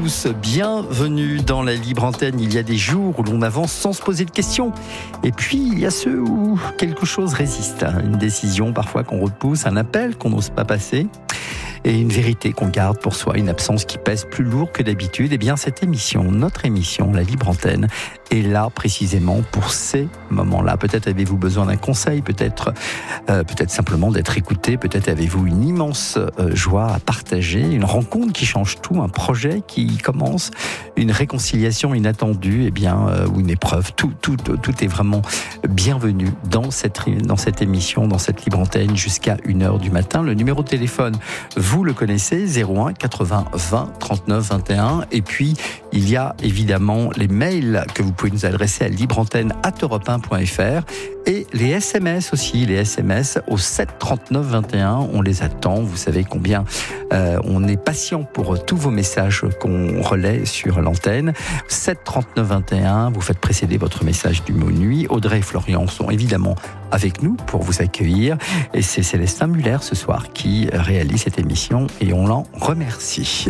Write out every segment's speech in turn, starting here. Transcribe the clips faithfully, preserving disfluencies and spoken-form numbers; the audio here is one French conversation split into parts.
tous, bienvenue dans la libre antenne. Il y a des jours où l'on avance sans se poser de questions. Et puis il y a ceux où quelque chose résiste. Une décision parfois qu'on repousse, un appel qu'on n'ose pas passer. Et une vérité qu'on garde pour soi, une absence qui pèse plus lourd que d'habitude. Eh bien, cette émission, notre émission, la libre antenne, est là précisément pour ces moments-là. Peut-être avez-vous besoin d'un conseil, peut-être, euh, peut-être simplement d'être écouté, peut-être avez-vous une immense euh, joie à partager, une rencontre qui change tout, un projet qui commence, une réconciliation inattendue, eh bien, euh, ou une épreuve. Tout, tout, tout est vraiment bienvenu dans cette, dans cette émission, dans cette libre antenne jusqu'à une heure du matin. Le numéro de téléphone, vous le connaissez, zéro un quatre-vingts vingt trente-neuf vingt et un. Et puis, il y a évidemment les mails que vous pouvez nous adresser à libreantenne arobase europe un point f r et les S M S aussi, les S M S au sept trente-neuf vingt et un. On les attend. Vous savez combien euh, on est patient pour tous vos messages qu'on relaie sur l'antenne. sept trente-neuf vingt et un. Vous faites précéder votre message du mot nuit. Audrey et Florian sont évidemment avec nous pour vous accueillir. Et c'est Célestin Muller ce soir qui réalise cette émission et on l'en remercie.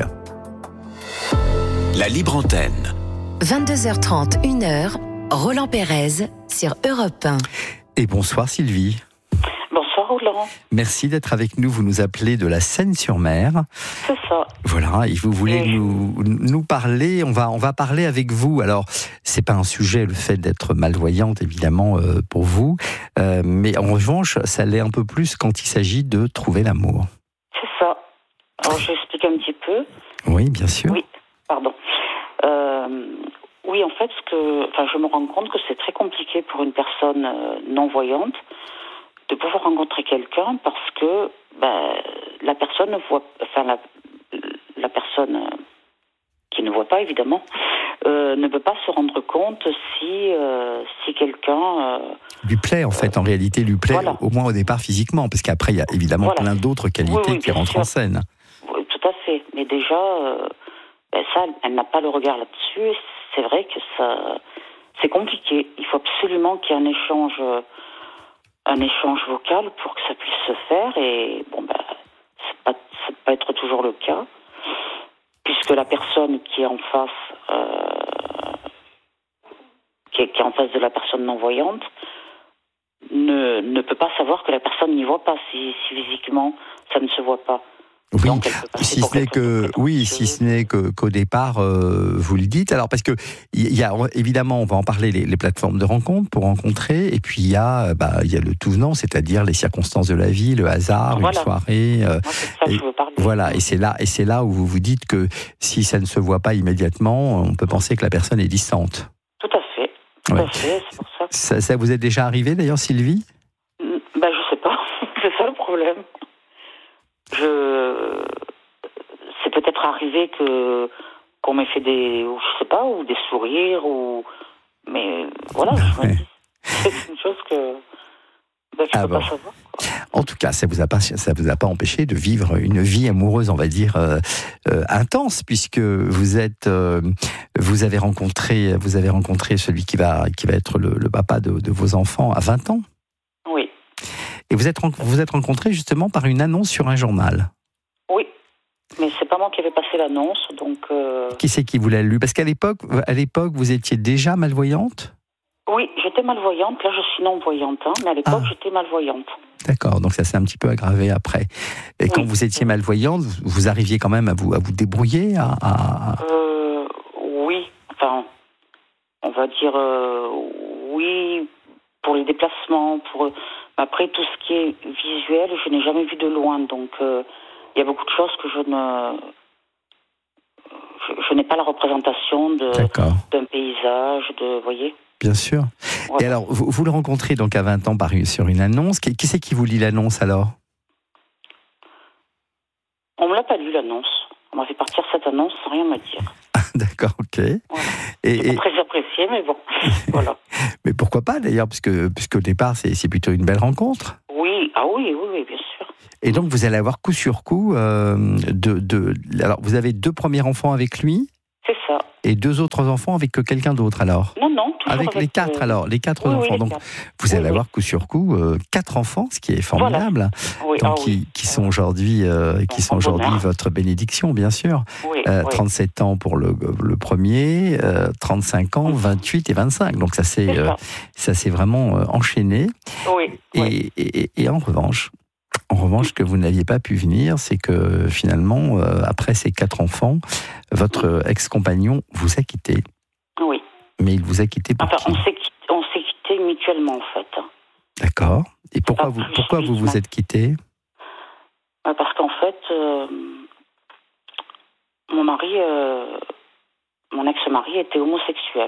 La libre antenne. vingt-deux heures trente, une heure, Roland Pérez sur Europe un. Et bonsoir Sylvie. Bonsoir Roland. Merci d'être avec nous. Vous nous appelez de la Seine-sur-Mer. C'est ça. Voilà, et vous voulez et nous, nous parler, on va, on va parler avec vous. Alors, c'est pas un sujet, le fait d'être malvoyante, évidemment, euh, pour vous. Euh, mais en revanche, ça l'est un peu plus quand il s'agit de trouver l'amour. C'est ça. Alors, je explique un petit peu. Oui, bien sûr. Oui, pardon. Euh, oui, en fait, ce que, enfin, je me rends compte que c'est très compliqué pour une personne euh, non-voyante de pouvoir rencontrer quelqu'un parce que ben, la personne ne voit, enfin la, la personne euh, qui ne voit pas évidemment euh, ne peut pas se rendre compte si euh, si quelqu'un euh, lui plaît en fait, en réalité lui plaît voilà. Au moins au départ physiquement, parce qu'après il y a évidemment voilà. plein d'autres qualités oui, oui, qui rentrent sûr. en scène. Oui, tout à fait, mais déjà euh, ben ça, elle n'a pas le regard là-dessus. C'est vrai que ça, c'est compliqué. Il faut absolument qu'il y ait un échange. Euh, un échange vocal pour que ça puisse se faire et bon ben ça ne peut pas être toujours le cas puisque la personne qui est en face euh, qui, est, qui est en face de la personne non voyante ne, ne peut pas savoir que la personne n'y voit pas si, si physiquement ça ne se voit pas. Oui, si ce n'est que, oui, si ce n'est que, qu'au départ, euh, vous le dites. Alors, parce que, il y a, évidemment, on va en parler, les, les plateformes de rencontres pour rencontrer, et puis il y a, bah, il y a le tout venant, c'est-à-dire les circonstances de la vie, le hasard, voilà. Une soirée. Euh, Moi, c'est ça et, que je veux parler. Voilà, et c'est là, et c'est là où vous vous dites que si ça ne se voit pas immédiatement, on peut penser que la personne est distante. Tout à fait. Tout ouais. à fait, c'est pour ça. Que... ça. Ça vous est déjà arrivé, d'ailleurs, Sylvie ? Ben, je sais pas. C'est ça le problème. Je... C'est peut-être arrivé que qu'on m'ait fait des, ou je sais pas, ou des sourires, ou mais voilà, je me dis, c'est une chose que ben, je ah peux bon. pas savoir. Quoi. En tout cas, ça vous a pas, ça vous a pas empêché de vivre une vie amoureuse, on va dire euh, euh, intense, puisque vous êtes, euh, vous avez rencontré, vous avez rencontré celui qui va, qui va être le, le papa de, de vos enfants à vingt ans. Oui. Et vous êtes, vous êtes rencontrés justement par une annonce sur un journal. Oui, mais c'est pas moi qui avais passé l'annonce, donc... Euh... Qui c'est qui vous l'a lu ? Parce qu'à l'époque, à l'époque, vous étiez déjà malvoyante ? Oui, j'étais malvoyante, là je suis non-voyante, hein, mais à l'époque ah. j'étais malvoyante. D'accord, donc ça s'est un petit peu aggravé après. Et oui. Quand vous étiez malvoyante, vous arriviez quand même à vous, à vous débrouiller à, à... Euh, Oui, enfin, on va dire euh, oui, pour les déplacements, pour... Après, tout ce qui est visuel, je n'ai jamais vu de loin. Donc, il euh, y a beaucoup de choses que je ne... Je, je n'ai pas la représentation de, d'un paysage, de... Vous voyez ? Bien sûr. Voilà. Et alors, vous, vous le rencontrez donc à vingt ans par une, sur une annonce. Qui, qui c'est qui vous lit l'annonce, alors ? On ne me l'a pas lu, l'annonce. On m'a fait partir cette annonce sans rien me dire. D'accord, ok. Voilà. Et, et... très apprécié, mais bon, voilà. Mais pourquoi pas d'ailleurs, puisque, puisque au départ, c'est, c'est plutôt une belle rencontre. Oui, ah oui, oui, oui, bien sûr. Et donc, vous allez avoir coup sur coup euh, de, de... Alors, vous avez deux premiers enfants avec lui ? C'est ça. Et deux autres enfants avec quelqu'un d'autre, alors ? Non, non, toujours avec, avec les quatre, euh... alors, les quatre oui, enfants. Oui, Donc, quatre. vous allez oui, avoir oui. coup sur coup euh, quatre enfants, ce qui est formidable. Voilà. Oui, Donc, ah, qui, oui. qui sont aujourd'hui, euh, qui sont aujourd'hui votre bénédiction, bien sûr. Oui, euh, oui. trente-sept ans pour le, le premier, euh, trente-cinq ans, vingt-huit et vingt-cinq. Donc, ça s'est euh, ça s'est vraiment euh, enchaîné. Oui, et, oui. Et, et, et en revanche, En revanche, ce que vous n'aviez pas pu venir, c'est que finalement, euh, après ces quatre enfants, votre ex-compagnon vous a quitté. Oui. Mais il vous a quitté pour enfin, qui? on s'est quitté, on s'est quitté mutuellement, en fait. D'accord. Et pourquoi vous, pourquoi lui, vous vous êtes quitté? Parce qu'en fait, euh, mon mari, euh, mon ex-mari était homosexuel.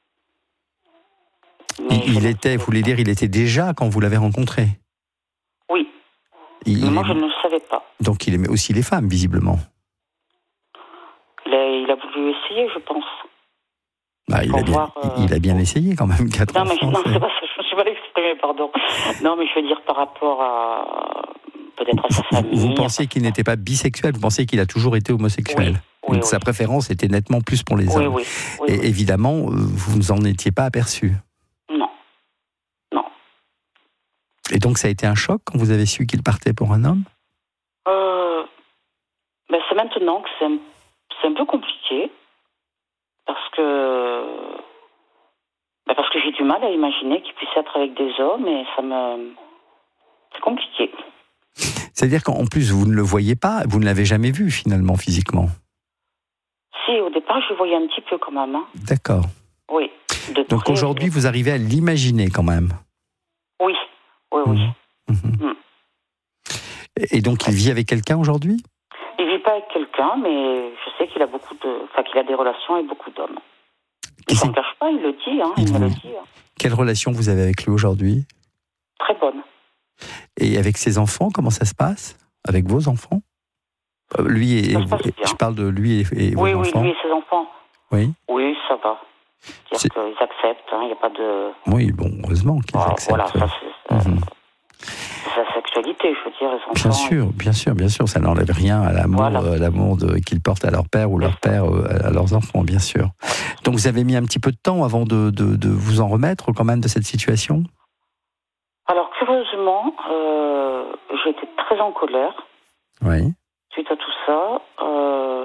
Mais il, il était, vous voulez dire, il était déjà quand vous l'avez rencontré? Oui. Il, Mais moi, il je ne le savais pas. Donc il aimait aussi les femmes, visiblement. Il a, il a voulu essayer, je pense. Bah, il, a bien, voir, euh... il a bien essayé quand même, quatre non, enfants. Mais, non, c'est pas ça, je ne me suis pas exprimée, pardon. Non, mais je veux dire par rapport à... peut-être à sa famille. Vous pensiez qu'il n'était pas bisexuel, vous pensiez qu'il a toujours été homosexuel. Oui, oui, Donc oui. sa préférence était nettement plus pour les oui, hommes. Oui, oui, Et oui. évidemment, vous n'en étiez pas aperçu. Non. Non. Et donc ça a été un choc quand vous avez su qu'il partait pour un homme? euh, ben C'est maintenant que c'est un, c'est un peu compliqué. Parce que... Ben parce que j'ai du mal à imaginer qu'il puisse être avec des hommes et ça me... C'est compliqué. C'est-à-dire qu'en plus, vous ne le voyez pas, vous ne l'avez jamais vu finalement physiquement? Si, au départ, je le voyais un petit peu quand même. Hein. D'accord. Oui. De Donc près, aujourd'hui, je... vous arrivez à l'imaginer quand même? Oui, oui, oui. Mmh. Mmh. Mmh. Et donc, il vit avec quelqu'un aujourd'hui? Il vit pas avec quelqu'un, mais je sais qu'il a beaucoup de... Enfin, qu'il a des relations avec beaucoup d'hommes. Il ne s'en cache pas, il le dit, hein, il, il me le dit. Hein. Quelle relation vous avez avec lui aujourd'hui? Très bonne. Et avec ses enfants, comment ça se passe? Avec vos enfants? euh, Lui et, et je parle de lui et, et oui, vos oui, enfants. Oui, lui et ses enfants. Oui. Oui, ça va. C'est-à-dire qu'ils acceptent, il hein, n'y a pas de... Oui, bon, heureusement qu'ils ah, acceptent. Voilà, ça c'est... Mmh. sa sexualité, je veux dire, les enfants. Bien sûr, bien sûr, bien sûr, ça n'enlève rien à l'amour, voilà. euh, l'amour de, qu'ils portent à leur père ou leur père euh, à leurs enfants, bien sûr. Donc vous avez mis un petit peu de temps avant de, de, de vous en remettre quand même de cette situation? Alors curieusement, euh, j'ai été très en colère. Oui. Suite à tout ça. Euh,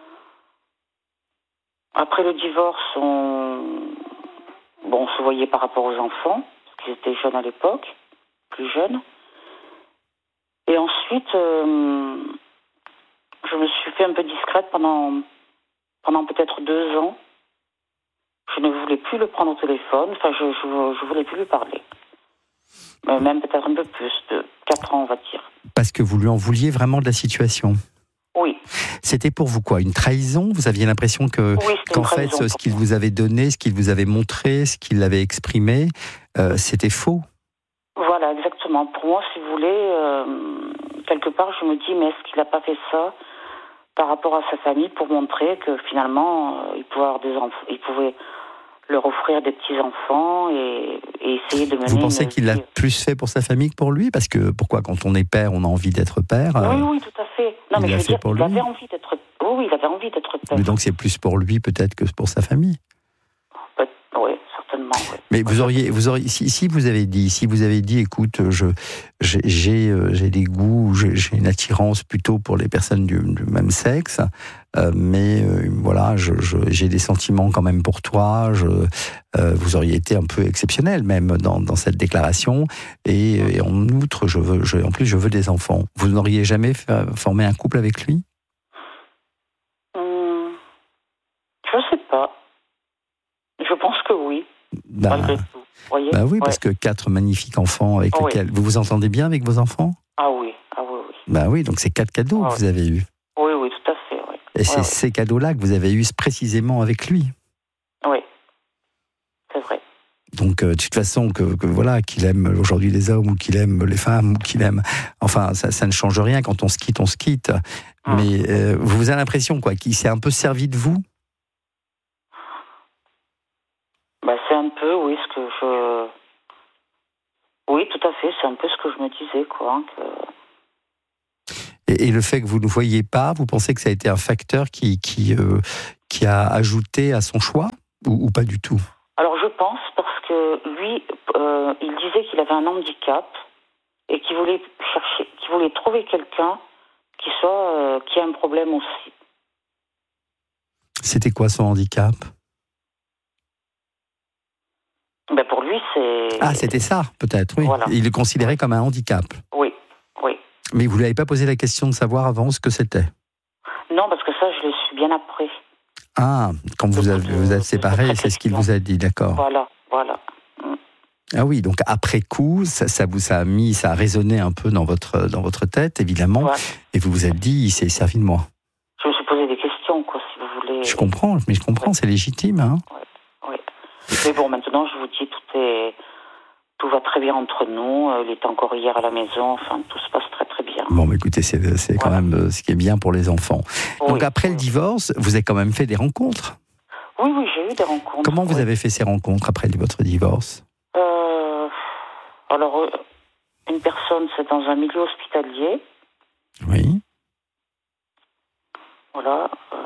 après le divorce, on, bon, on se voyait par rapport aux enfants, parce qu'ils étaient jeunes à l'époque, plus jeunes. Et ensuite, euh, je me suis fait un peu discrète pendant, pendant peut-être deux ans. Je ne voulais plus le prendre au téléphone, enfin, je je, je voulais plus lui parler. Mais même peut-être un peu plus, de quatre ans, on va dire. Parce que vous lui en vouliez vraiment de la situation? Oui. C'était pour vous quoi? Une trahison? Vous aviez l'impression que, oui, qu'en fait, ce qu'il vous avait donné, ce qu'il vous avait montré, ce qu'il avait exprimé, euh, c'était faux? Voilà, exactement. Pour moi, si vous voulez, euh, quelque part, je me dis, mais est-ce qu'il n'a pas fait ça par rapport à sa famille pour montrer que finalement, euh, il pouvait avoir des enfants, il pouvait leur offrir des petits-enfants et, et essayer de mener... Vous pensez qu'il l'a plus fait pour sa famille que pour lui? Parce que, pourquoi, quand on est père, on a envie d'être père? Oui, euh, oui, tout à fait. Non, mais je veux dire, il avait envie d'être... Oui, oui, il avait envie d'être père. Mais donc c'est plus pour lui peut-être que pour sa famille? Oui, certainement. Oui. Mais vous auriez, vous auriez, si, si vous avez dit, si vous avez dit, écoute, je, j'ai, j'ai, j'ai des goûts, j'ai, j'ai une attirance plutôt pour les personnes du, du même sexe, euh, mais euh, voilà, je, je, j'ai des sentiments quand même pour toi. Je, euh, vous auriez été un peu exceptionnel même dans, dans cette déclaration. Et, et en outre, je veux, je, en plus, je veux des enfants. Vous n'auriez jamais fait, formé un couple avec lui? hum, Je sais pas. Je pense que oui. Bah, malgré tout. Vous voyez bah oui, ouais. Parce que quatre magnifiques enfants avec oh lesquels... Oui. Vous vous entendez bien avec vos enfants? Ah oui, ah oui, oui. Bah oui, donc c'est quatre cadeaux ah que oui. vous avez eus. Oui, oui, tout à fait, oui. Et c'est ouais, ces oui. cadeaux-là que vous avez eus précisément avec lui. Oui, c'est vrai. Donc, euh, de toute façon, que, que voilà, qu'il aime aujourd'hui les hommes ou qu'il aime les femmes ou qu'il aime... Enfin, ça, ça ne change rien. Quand on se quitte, on se quitte. Hum. Mais euh, vous avez l'impression quoi, qu'il s'est un peu servi de vous? Bah, c'est un peu, oui, ce que je... Oui, tout à fait, c'est un peu ce que je me disais, quoi. Hein, que... et, et le fait que vous ne voyiez pas, vous pensez que ça a été un facteur qui, qui, euh, qui a ajouté à son choix ou, ou pas du tout? Alors, je pense, parce que lui, euh, il disait qu'il avait un handicap et qu'il voulait chercher, qu'il voulait trouver quelqu'un qui soit, euh, qui a un problème aussi. C'était quoi son handicap ? Ben pour lui, c'est... Ah, c'était ça, peut-être, oui. Voilà. Il le considérait comme un handicap. Oui, oui. Mais vous ne lui avez pas posé la question de savoir avant ce que c'était ? Non, parce que ça, je l'ai su bien après. Ah, quand vous, avez, vous êtes séparés, c'est ce qu'il vous a dit, d'accord. Voilà, voilà. Ah oui, donc après coup, ça, ça vous ça a mis, ça a résonné un peu dans votre, dans votre tête, évidemment, ouais. Et vous vous êtes dit, il s'est servi de moi. Je me suis posé des questions, quoi, si vous voulez. Je comprends, mais je comprends, ouais. C'est légitime, hein. Oui, ouais. Mais bon, maintenant, je vous dis, tout est, tout va très bien entre nous. Il était encore hier à la maison, enfin, tout se passe très très bien. Bon, mais écoutez, c'est, c'est quand ouais. même ce qui est bien pour les enfants. Oui, donc après oui. le divorce, vous avez quand même fait des rencontres. Oui, oui, j'ai eu des rencontres. Comment vous oui. avez fait ces rencontres après votre divorce ? euh, Alors, une personne, c'est dans un milieu hospitalier. Oui. Voilà. Euh...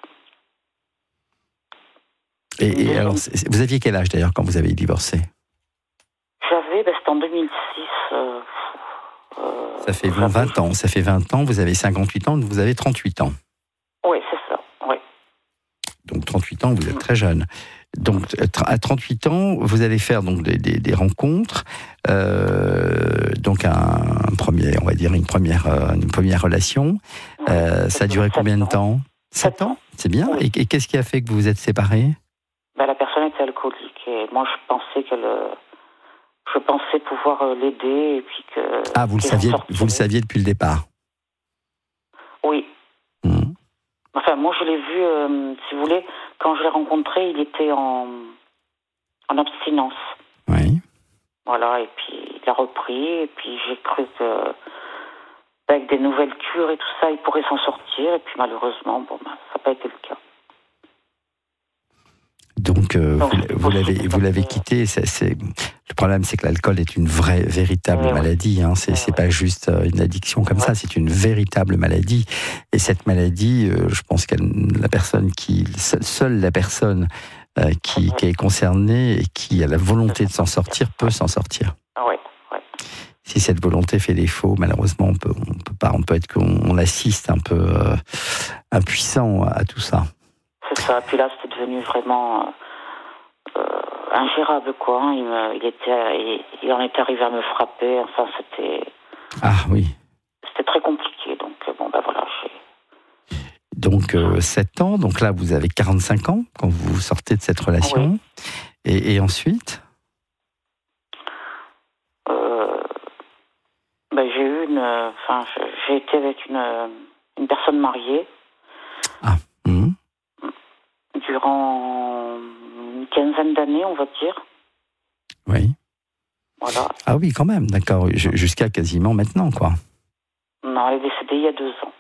Et, et alors, vous aviez quel âge d'ailleurs quand vous avez divorcé ? J'avais, ben, c'était en deux mille six. Euh, euh, ça fait vingt ans, ça fait vingt ans, vous avez cinquante-huit ans, vous avez trente-huit ans. Oui, c'est ça, oui. Donc trente-huit ans, vous êtes très jeune. Donc à trente-huit ans, vous allez faire donc des, des, des rencontres, euh, donc un, un premier, on va dire une première, une première relation. Oui, euh, ça a duré combien de temps ? Sept ans, c'est bien. Oui. Et, et qu'est-ce qui a fait que vous vous êtes séparés ? Ben, la personne était alcoolique et moi je pensais que le, je pensais pouvoir l'aider et puis que. Ah, vous le saviez, vous le saviez depuis le départ. Oui. Mmh. Enfin, moi je l'ai vu, euh, si vous voulez, quand je l'ai rencontré, il était en, en abstinence. Oui. Voilà, et puis il a repris, et puis j'ai cru que avec des nouvelles cures et tout ça, il pourrait s'en sortir, et puis malheureusement, bon, ben, ça n'a pas été le cas. Donc, euh, Donc vous, vous, l'avez, vous l'avez quitté. C'est, c'est... Le problème, c'est que l'alcool est une vraie, véritable ouais, maladie. Hein. C'est, ouais, c'est ouais. pas juste une addiction comme ouais. ça. C'est une véritable maladie. Et cette maladie, euh, je pense que la personne qui, seule la personne euh, qui, ouais. qui est concernée et qui a la volonté de s'en sortir peut s'en sortir. Ouais, ouais. Si cette volonté fait défaut, malheureusement, on peut, on peut pas, on peut être qu'on on assiste un peu euh, impuissant à tout ça. C'est ça. Puis là, c'était devenu vraiment euh, ingérable, quoi. Il, me, il, était, il, il en était arrivé à me frapper. Enfin, c'était. Ah oui. C'était très compliqué. Donc, bon, ben voilà. J'ai... Donc, euh, sept ans. Donc là, vous avez quarante-cinq ans quand vous sortez de cette relation. Oui. Et, et ensuite euh, ben, j'ai eu une. Enfin, j'ai été avec une, une personne mariée. Ah. Mmh. Durant une quinzaine d'années, on va dire. Oui. Voilà. Ah oui, quand même, d'accord. Jusqu'à quasiment maintenant, quoi. Non, elle est décédée il y a deux ans.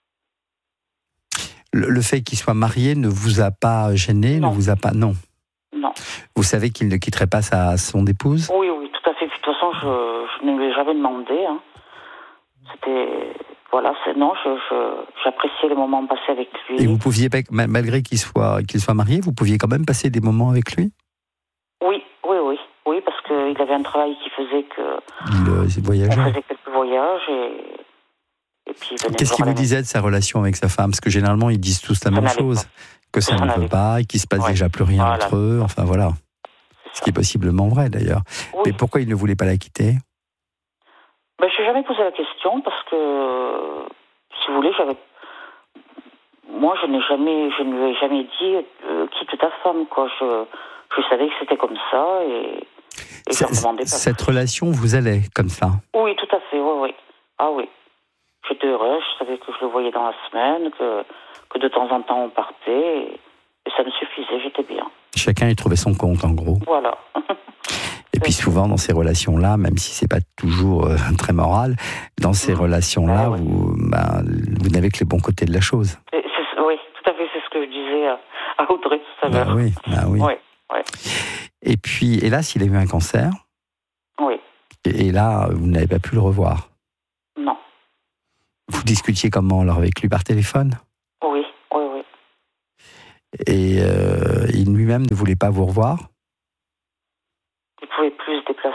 Le, le fait qu'il soit marié ne vous a pas gêné, non. ne vous a pas... Non. Non. Vous savez qu'il ne quitterait pas sa, son épouse ? Oui, oui, tout à fait. De toute façon, je, je ne lui ai jamais demandé. Hein. C'était... Voilà, c'est, non, je, je, j'appréciais les moments passés avec lui. Et vous pouviez, malgré qu'il soit, qu'il soit marié, vous pouviez quand même passer des moments avec lui ? Oui, oui, oui. Oui, parce qu'il avait un travail qui faisait que... Il euh, voyageait. On faisait quelques voyages et... et puis il venait Qu'est-ce qu'il vous disait de sa relation avec sa femme ? Parce que généralement, ils disent tous la ça même chose. Pas. Que ça, ça ne veut pas, et qu'il ne se passe ouais. déjà plus rien voilà. entre eux. Enfin, voilà. Ce qui est possiblement vrai, d'ailleurs. Oui. Mais pourquoi il ne voulait pas la quitter ? Ben, je n'ai jamais posé la question parce que, si vous voulez, j'avais... Moi, je n'ai jamais, je ne lui ai jamais dit euh, quitte ta femme, quoi. Je, je savais que c'était comme ça et, et je ne demandais pas. Cette relation vous allait comme ça ? Oui, tout à fait, oui, oui. Ah oui. J'étais heureuse, je savais que je le voyais dans la semaine, que, que de temps en temps on partait et, et ça me suffisait, j'étais bien. Chacun y trouvait son compte, en gros. Voilà. Et puis souvent, dans ces relations-là, même si c'est pas toujours euh, très moral, dans ces mmh. relations-là, ouais, vous, bah, vous n'avez que les bons côtés de la chose. C'est, c'est, oui, tout à fait, c'est ce que je disais à, à Audrey tout à bah l'heure. Oui, bah oui. Ouais, ouais. Et puis, hélas, il a eu un cancer. Oui. Et, et là, vous n'avez pas pu le revoir. Non. Vous discutiez comment alors avec lui par téléphone ? Oui, oui, oui. Et euh, il lui-même ne voulait pas vous revoir ?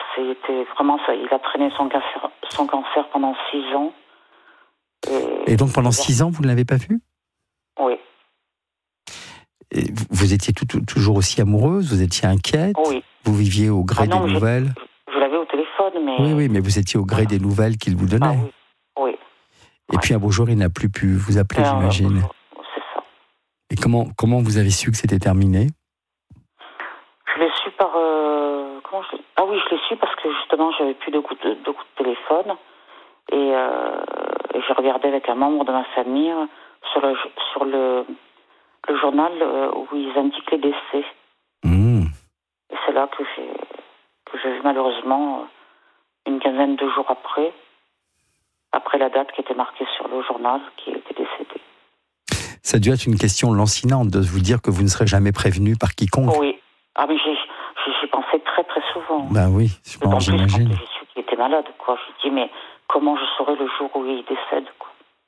c'était vraiment ça. Il a traîné son cancer, son cancer pendant six ans. Et, et donc pendant six ans, vous ne l'avez pas vu ? Oui. Et vous étiez tout, tout, toujours aussi amoureuse ? Vous étiez inquiète ? Oui. Vous viviez au gré ah non, des nouvelles ? Je, je l'avais au téléphone, mais... Oui, oui, mais vous étiez au gré voilà. des nouvelles qu'il vous donnait. Ah, oui. oui. Et ouais. puis un beau jour, il n'a plus pu vous appeler, ah, j'imagine. C'est ça. Et comment, comment vous avez su que c'était terminé ? Je l'ai su par... Euh, comment je... Ah oui, je l'ai su parce que justement, j'avais plus de coups de, de, coups de téléphone. Et, euh, et je regardais avec un membre de ma famille sur le, sur le, le journal où ils indiquent les décès. Mmh. Et c'est là que j'ai, que j'ai vu malheureusement une quinzaine de jours après, après la date qui était marquée sur le journal, qui était décédé. Ça a dû être une question lancinante de vous dire que vous ne serez jamais prévenu par quiconque. Oui. Ah mais j'ai, j'ai, j'ai pensé très très souvent. Ben oui, je pense, j'imagine. Quand j'ai su qu'il était malade, quoi. Je me dis, mais comment je saurais le jour où il décède, quoi.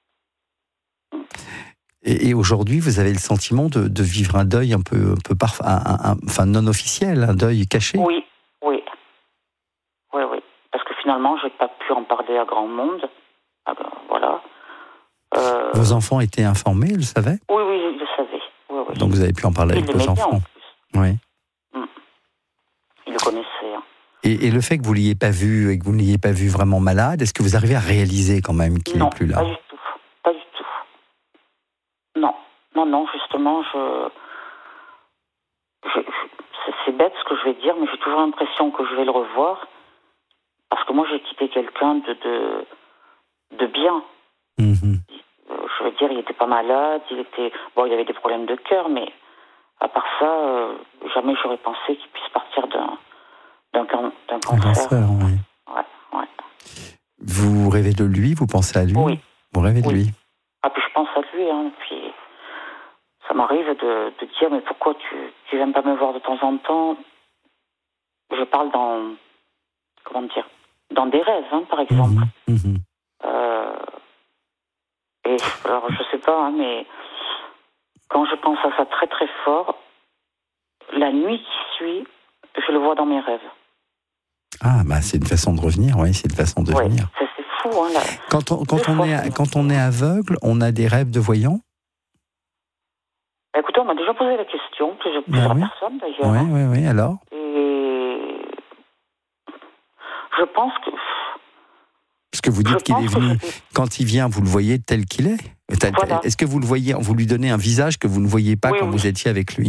Et, et aujourd'hui, vous avez le sentiment de, de vivre un deuil un peu, un peu parf- un, un, un, enfin non officiel, un deuil caché ? Oui, oui. Oui, oui. Parce que finalement, je n'ai pas pu en parler à grand monde. Ah ben, voilà. Euh... Vos enfants étaient informés, ils le savaient ? Oui, oui, ils le savaient. Oui, oui. Donc vous avez pu en parler ils avec vos enfants ? Oui. Mmh. Ils le connaissaient. Hein. Et, et le fait que vous ne l'ayez pas vu et que vous ne l'ayez pas vu vraiment malade, est-ce que vous arrivez à réaliser quand même qu'il n'est plus là ? Non, pas du tout. Pas du tout. Non, non, non, justement, je... je, je c'est, c'est bête ce que je vais dire, mais j'ai toujours l'impression que je vais le revoir. Parce que moi, j'ai quitté quelqu'un de, de, de bien. Mmh. Je veux dire, il n'était pas malade, il était... Bon, il avait des problèmes de cœur, mais à part ça, euh, jamais j'aurais pensé qu'il puisse partir d'un, d'un, can- d'un cancer. Un cancer, oui. Ouais, ouais. Vous rêvez de lui, vous pensez à lui ? Oui. Vous rêvez de oui. lui ? Ah, puis je pense à lui, hein, puis ça m'arrive de, de dire, mais pourquoi tu tu viens pas me voir de temps en temps ? Je parle dans, comment dire, dans des rêves, hein, par exemple. Mmh, mmh. Euh, et alors, je sais pas, hein, mais quand je pense à ça très très fort, la nuit qui suit, je le vois dans mes rêves. Ah, bah c'est une façon de revenir, oui, c'est une façon de ouais, venir. C'est, c'est fou, hein. Là. Quand on, quand, on est, quand on est aveugle, on a des rêves de voyants ? Écoutez, on m'a déjà posé la question, plusieurs, plusieurs ah, oui. personnes d'ailleurs. Oui, oui, oui, alors ? Et je pense que... Parce que vous dites je qu'il est venu, je... quand il vient, vous le voyez tel qu'il est ? Voilà. Est-ce que vous le voyez, vous lui donnez un visage que vous ne voyiez pas oui, quand oui. vous étiez avec lui ?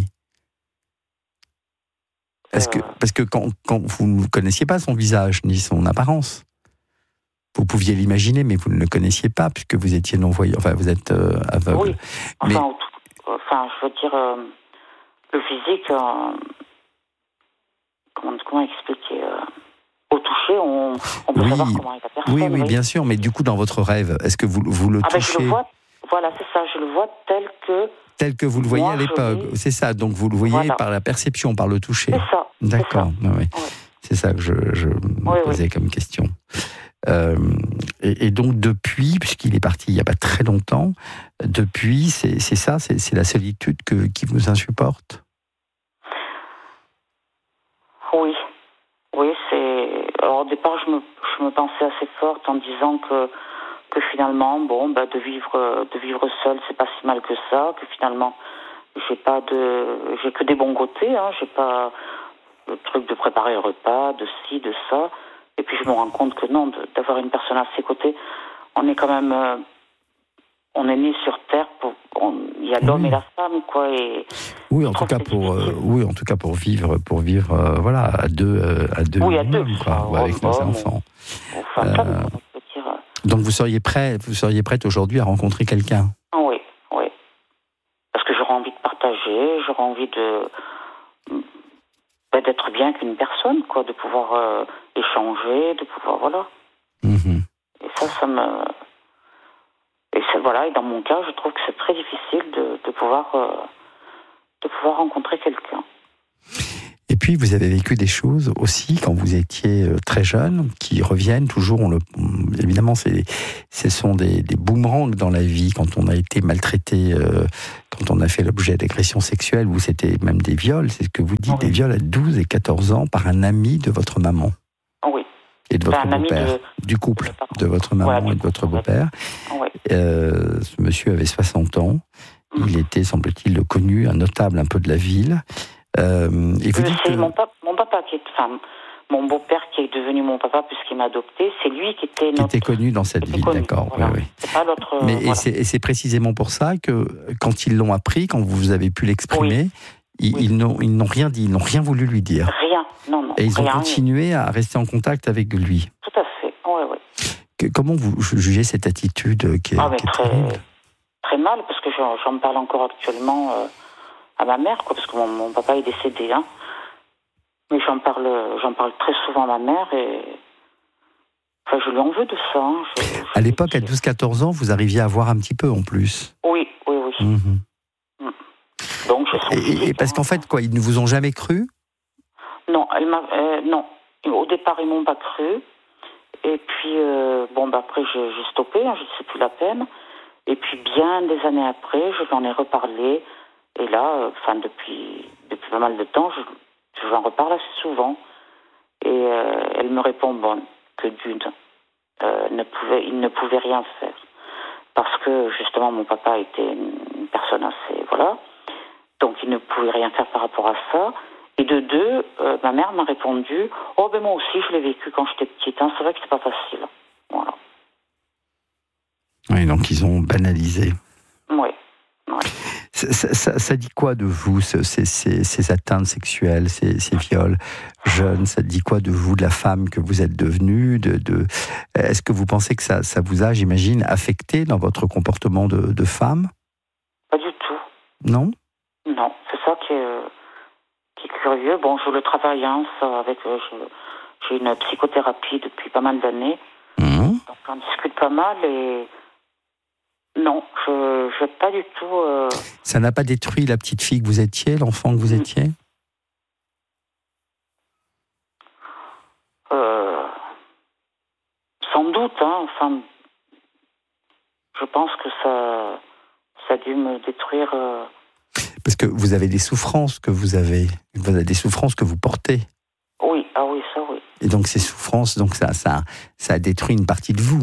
Est-ce que, parce que quand, quand vous ne connaissiez pas son visage, ni son apparence, vous pouviez l'imaginer, mais vous ne le connaissiez pas, puisque vous étiez non-voyant, enfin vous êtes euh, aveugle. Oui, enfin, mais... enfin je veux dire, euh, le physique, euh, comment, comment expliquer euh, au toucher, on, on peut oui, savoir comment est la personne. Oui, oui, oui, bien sûr, mais du coup, dans votre rêve, est-ce que vous, vous le ah touchez ben je le vois, voilà, c'est ça, je le vois tel que... Tel que vous le voyez moi, à l'époque, l'ai... c'est ça, donc vous le voyez voilà. par la perception, par le toucher. C'est ça. D'accord, c'est ça, oui. oui. C'est ça que je, je me oui, posais oui. comme question. Euh, et, et donc depuis, puisqu'il est parti il n'y a pas très longtemps, depuis, c'est, c'est ça, c'est, c'est la solitude que, qui vous insupporte ? Oui, oui, c'est... Alors au départ, je me, je me pensais assez forte en disant que, que finalement, bon, bah, de vivre, de vivre seule, c'est pas si mal que ça, que finalement, j'ai pas de, j'ai que des bons côtés, hein, j'ai pas le truc de préparer le repas, de ci, de ça. Et puis je me rends compte que non, de, d'avoir une personne à ses côtés, on est quand même, euh, on est né sur terre pour, il y a l'homme oui. et la femme, quoi. Et oui, en tout cas pour, euh, oui, en tout cas pour vivre, pour vivre, euh, voilà, à deux, euh, à deux, oui, à deux, quoi, ou avec nos enfants. Ou, ou femme, euh, on peut dire. Donc vous seriez prêt, vous seriez prête aujourd'hui à rencontrer quelqu'un ? Oui, oui. Parce que j'aurais envie de partager, j'aurais envie de d'être bien avec une personne, quoi, de pouvoir euh, échanger, de pouvoir, voilà. Mmh. Et ça, ça me... Et ça, voilà, et dans mon cas, je trouve que c'est très difficile de, de pouvoir euh, de pouvoir rencontrer quelqu'un. Et puis, vous avez vécu des choses aussi quand vous étiez très jeune, qui reviennent toujours. On le, évidemment, c'est, ce sont des, des boomerangs dans la vie. Quand on a été maltraité, euh, quand on a fait l'objet d'agressions sexuelles, ou c'était même des viols, c'est ce que vous dites, oui. Des viols à douze et quatorze ans par un ami de votre maman. Et de votre Enfin, un ami beau-père, de... du couple, de votre maman Voilà, et de votre beau-père. Ouais. Euh, ce monsieur avait soixante ans. Mm. Il était, semble-t-il, connu, un notable un peu de la ville. Euh, et vous Euh, dites c'est que... mon, papa, mon papa qui est... Enfin, mon beau-père qui est devenu mon papa puisqu'il m'a adopté, c'est lui qui était... Qui notre... était connu dans cette était ville, connu, d'accord. voilà. Oui, oui. C'est pas l'autre... Mais euh, et voilà. c'est, et c'est précisément pour ça que, quand ils l'ont appris, quand vous avez pu l'exprimer, Oui. ils, Oui. ils, n'ont, ils n'ont rien dit, ils n'ont rien voulu lui dire. Rien, non, non. Et ils ont rien, continué à rester en contact avec lui. Tout à fait, oui, oui. Que, comment vous jugez cette attitude qui est, Ah, mais qui est très, terrible? très mal, parce que j'en, j'en parle encore actuellement euh, à ma mère, quoi, parce que mon, mon papa est décédé, hein. Mais j'en parle, j'en parle très souvent à ma mère, et... Enfin, je lui en veux de ça. Hein. Je, je À l'époque, à dis- douze quatorze ans, vous arriviez à voir un petit peu en plus. Oui, oui, oui. Mhm. Donc, je sens Et, et physique, parce hein. qu'en fait, quoi, ils ne vous ont jamais cru? Non, elle m'a, euh, non. Au départ, ils m'ont pas cru. Et puis, euh, bon, bah, après, j'ai, j'ai stoppé, hein, je ne sais plus la peine. Et puis, bien des années après, je lui en ai reparlé. Et là, enfin, euh, depuis, depuis pas mal de temps, je, je lui en reparle assez souvent. Et euh, elle me répond, bon, que d'une, euh, ne pouvait, il ne pouvait rien faire. Parce que, justement, mon papa était une personne assez, voilà. Donc, il ne pouvait rien faire par rapport à ça. Et de deux, euh, ma mère m'a répondu, oh, ben moi aussi, je l'ai vécu quand j'étais petite. Hein. C'est vrai que c'est pas facile. Voilà. Oui, donc ils ont banalisé. Oui. Ouais. Ça, ça, ça dit quoi de vous, ces, ces, ces atteintes sexuelles, ces, ces viols jeunes? Ça dit quoi de vous, de la femme que vous êtes devenue de, de... Est-ce que vous pensez que ça, ça vous a, j'imagine, affecté dans votre comportement de, de femme? Pas du tout. Non? Non, c'est ça qui est, qui est curieux. Bon, je le travaille, hein, ça, avec... Euh, je, j'ai une psychothérapie depuis pas mal d'années. Mmh. Donc, on discute pas mal et... Non, je n'ai pas du tout... Euh... Ça n'a pas détruit la petite fille que vous étiez, l'enfant que vous étiez? euh... Sans doute, hein. Enfin, je pense que ça, ça a dû me détruire... Euh... Parce que vous avez des souffrances que vous avez, vous avez des souffrances que vous portez. Oui, ah oui, ça oui. Et donc ces souffrances, donc ça, ça, ça a détruit une partie de vous.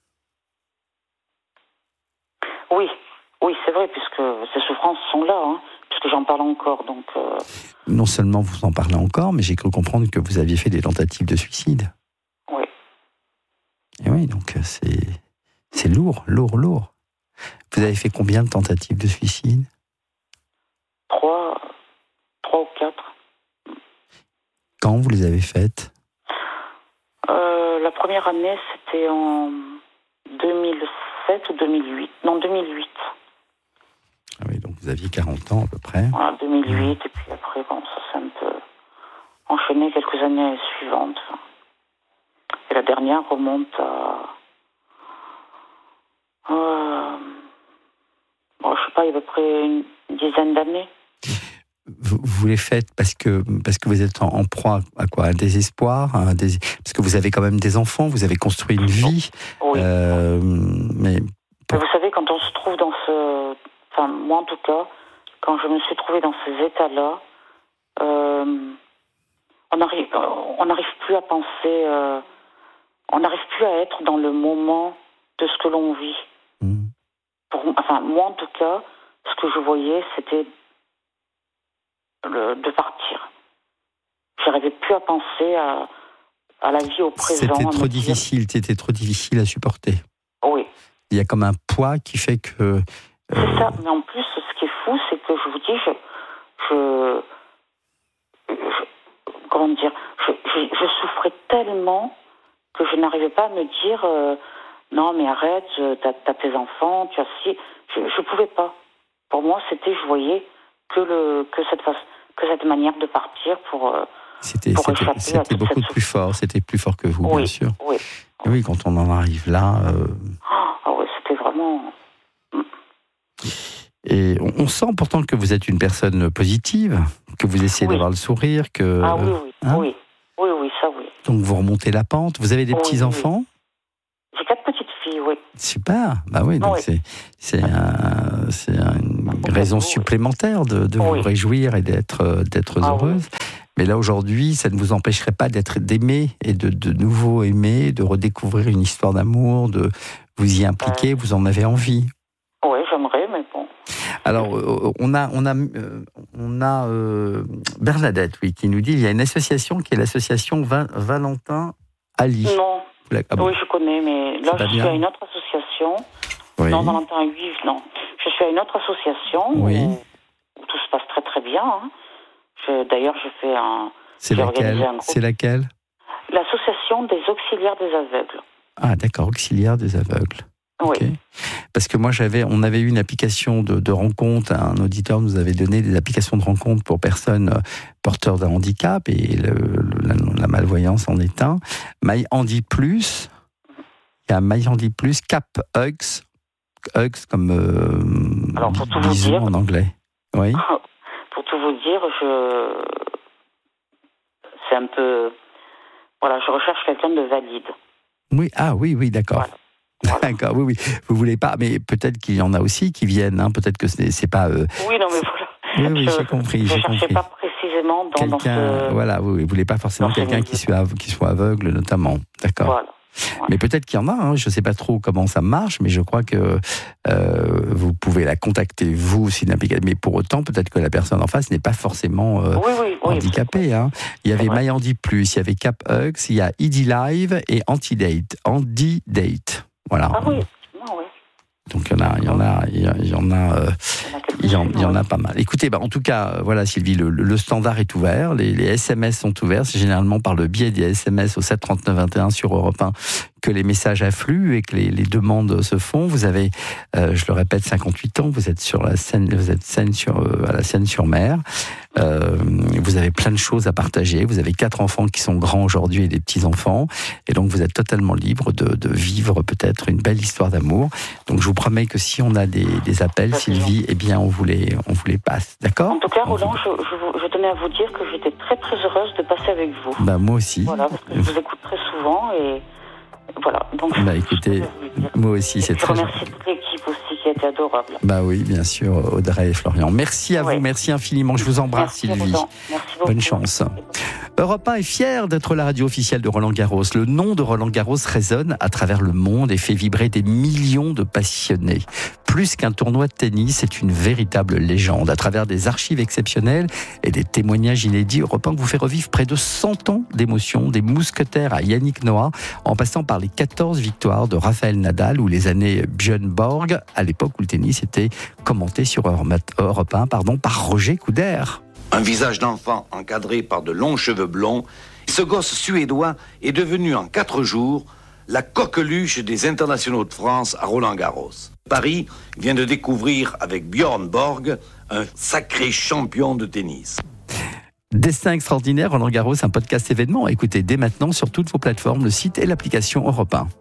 Oui, oui, c'est vrai, puisque ces souffrances sont là, hein, puisque j'en parle encore, donc... Euh... Non seulement vous en parlez encore, mais j'ai cru comprendre que vous aviez fait des tentatives de suicide. Oui. Et oui, donc c'est, c'est lourd, lourd, lourd. Vous avez fait combien de tentatives de suicide? Trois, trois ou quatre. Quand vous les avez faites? euh, La première année, c'était en deux mille sept ou deux mille huit. Non, deux mille huit. Ah oui, donc vous aviez quarante ans à peu près. Voilà, deux mille huit, et puis après, bon, ça s'est un peu enchaîné quelques années suivantes. Et la dernière remonte à... Euh, bon, je sais pas, il y a à peu près une dizaine d'années. Vous, vous les faites parce que, parce que vous êtes en, en proie à quoi? Un désespoir, un dés... Parce que vous avez quand même des enfants, vous avez construit une vie. Oui. Euh, mais Mais vous savez, quand on se trouve dans ce... Enfin, moi en tout cas, quand je me suis trouvée dans ces états-là, euh, on n'arrive on n'arrive plus à penser... Euh, on n'arrive plus à être dans le moment de ce que l'on vit. Mmh. Pour, enfin, moi en tout cas, ce que je voyais, c'était le, de partir. J'arrivais plus à penser à, à la vie au présent. C'était trop dire... difficile, c'était trop difficile à supporter. Oui. Il y a comme un poids qui fait que... Euh... C'est ça, mais en plus, ce qui est fou, c'est que je vous dis, je... je, je comment dire, je, je, je souffrais tellement que je n'arrivais pas à me dire euh, non mais arrête, t'as, t'as tes enfants, tu as si, je, je pouvais pas. Pour moi, c'était, je voyais que le que cette face, que cette manière de partir pour. Euh, c'était pour c'était, échapper c'était à toute beaucoup cette... plus fort, c'était plus fort que vous, oui, bien sûr. Oui. Et oui, quand on en arrive là. Euh... Ah oui, c'était vraiment. Et on, on sent pourtant que vous êtes une personne positive, que vous essayez oui. d'avoir le sourire, que. Ah oui, oui, hein oui, oui, oui, ça oui. Donc vous remontez la pente. Vous avez des oui, petits-enfants? Oui. J'ai quatre petites filles, oui. Super, bah oui, donc oui. c'est, c'est, un, c'est une raison supplémentaire de, de oui. vous réjouir et d'être, d'être ah heureuse. Oui. Mais là, aujourd'hui, ça ne vous empêcherait pas d'être d'aimer et de, de nouveau aimer, de redécouvrir une histoire d'amour, de vous y impliquer, euh... vous en avez envie. Oui, j'aimerais, mais bon. Alors, euh, on a, on a, euh, on a euh, Bernadette, oui, qui nous dit il y a une association qui est l'association Va- Valentin Ali. Non. Ah bon. Oui, je connais, mais là, je suis bien. à une autre association. Oui. Non, Valentin Ali, non. Je suis à une autre association oui. où, où tout se passe très très bien. Hein. Je, d'ailleurs, je fais un. C'est laquelle un C'est laquelle L'association des auxiliaires des aveugles. Ah, d'accord, auxiliaires des aveugles. Oui. Okay. Parce que moi, j'avais, on avait eu une application de, de rencontre. Un auditeur nous avait donné des applications de rencontre pour personnes porteurs d'un handicap et le, le, la, la malvoyance en est un. MyHandy Plus, il y a MyHandy Plus, Cap Hugs, Hugs comme euh, Alors, pour tout bisous vous dire, en anglais. Oui. Pour tout vous dire, je, c'est un peu, voilà, je recherche quelqu'un de valide. Oui, ah oui, oui, d'accord. Voilà. Voilà. D'accord, oui, oui. Vous voulez pas, mais peut-être qu'il y en a aussi qui viennent. Hein, peut-être que c'est, c'est pas. Euh, oui, non, mais voilà. Oui, oui, je, j'ai compris. Je ne cherchais pas précisément dans, quelqu'un, dans ce. Voilà, oui, oui. Vous voulez pas forcément quelqu'un qui soit, qui soit aveugle, notamment. D'accord. Voilà. Ouais. Mais peut-être qu'il y en a. Hein, je ne sais pas trop comment ça marche, mais je crois que euh, vous pouvez la contacter vous aussi d'impliquer. Mais pour autant, peut-être que la personne en face n'est pas forcément euh, oui, oui, oui, handicapée. Hein. Il y avait MyHandy Plus, il y avait Cap Hugs, il y a Easy Live et Antidate. Antidate. Voilà. Ah oui. Non, oui. Donc il y en a, il y en a, il y en a, euh, il y en, il y en a pas mal. Écoutez, bah, en tout cas, voilà, Sylvie, le, le standard est ouvert, les, les S M S sont ouverts. C'est généralement par le biais des S M S au sept trente-neuf vingt et un sur Europe un que les messages affluent et que les, les demandes se font. Vous avez, euh, je le répète, cinquante-huit ans. Vous êtes sur la Seine, vous êtes Seine sur, euh, à la Seine-sur-Mer. Euh, vous avez plein de choses à partager. Vous avez quatre enfants qui sont grands aujourd'hui et des petits enfants, et donc vous êtes totalement libre de, de vivre peut-être une belle histoire d'amour. Donc je vous promets que si on a des, des appels, Sylvie, eh bien on vous les, on vous les passe, d'accord ? En tout cas, Roland, je, je, je tenais à vous dire que j'étais très très heureuse de passer avec vous. Bah moi aussi. Voilà, parce que je vous écoute très souvent et voilà. Donc. Bah écoutez, moi aussi, c'est très. Je remercie toute l'équipe aussi qui a été adorable. Bah oui, bien sûr, Audrey et Florian. Merci à ouais. vous, merci infiniment. Je vous embrasse, merci Sylvie. Merci beaucoup. Bonne chance. Europe un est fier d'être la radio officielle de Roland Garros. Le nom de Roland Garros résonne à travers le monde et fait vibrer des millions de passionnés. Plus qu'un tournoi de tennis, c'est une véritable légende. À travers des archives exceptionnelles et des témoignages inédits, Europe un vous fait revivre près de cent ans d'émotions, des mousquetaires à Yannick Noah, en passant par les quatorze victoires de Raphaël Nadal ou les années Björn Borg, à l'époque où le tennis était commenté sur Europe un pardon, par Roger Couder. Un visage d'enfant encadré par de longs cheveux blonds, ce gosse suédois est devenu en quatre jours la coqueluche des internationaux de France à Roland-Garros. Paris vient de découvrir avec Björn Borg un sacré champion de tennis. Destin extraordinaire, Roland Garros, un podcast événement. Écoutez dès maintenant sur toutes vos plateformes, le site et l'application Europe un.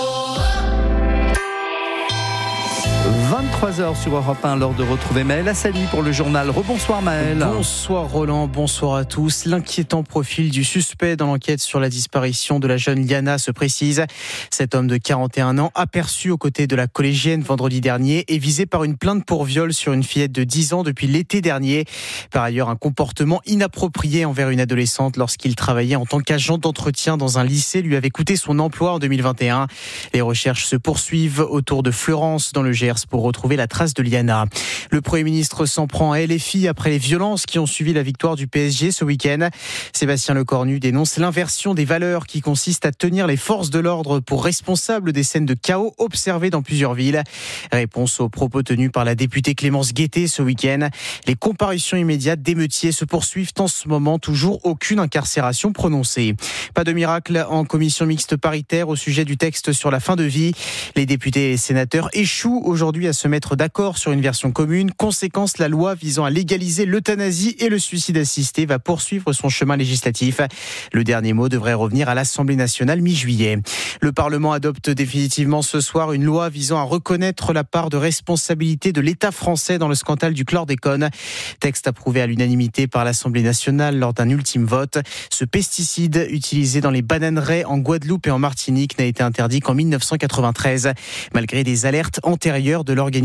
vingt-trois heures sur Europe un, l'heure de retrouver Maël Hassani pour le journal. Rebonsoir Maël. Bonsoir Roland, bonsoir à tous. L'inquiétant profil du suspect dans l'enquête sur la disparition de la jeune Liana se précise. Cet homme de quarante et un ans, aperçu aux côtés de la collégienne vendredi dernier, est visé par une plainte pour viol sur une fillette de dix ans depuis l'été dernier. Par ailleurs, un comportement inapproprié envers une adolescente lorsqu'il travaillait en tant qu'agent d'entretien dans un lycée lui avait coûté son emploi en deux mille vingt et un. Les recherches se poursuivent autour de Fleurance dans le Gers pour retrouver la trace de Liana. Le Premier ministre s'en prend à L F I après les violences qui ont suivi la victoire du P S G ce week-end. Sébastien Lecornu dénonce l'inversion des valeurs qui consiste à tenir les forces de l'ordre pour responsables des scènes de chaos observées dans plusieurs villes. Réponse aux propos tenus par la députée Clémence Guettet ce week-end. Les comparutions immédiates d'émeutiers se poursuivent en ce moment, toujours aucune incarcération prononcée. Pas de miracle en commission mixte paritaire au sujet du texte sur la fin de vie. Les députés et sénateurs échouent aujourd'hui à se mettre d'accord sur une version commune. Conséquence, la loi visant à légaliser l'euthanasie et le suicide assisté va poursuivre son chemin législatif. Le dernier mot devrait revenir à l'Assemblée nationale mi-juillet. Le Parlement adopte définitivement ce soir une loi visant à reconnaître la part de responsabilité de l'État français dans le scandale du chlordécone. Texte approuvé à l'unanimité par l'Assemblée nationale lors d'un ultime vote. Ce pesticide utilisé dans les bananeraies en Guadeloupe et en Martinique n'a été interdit qu'en mille neuf cent quatre-vingt-treize, malgré des alertes antérieures de l'organisation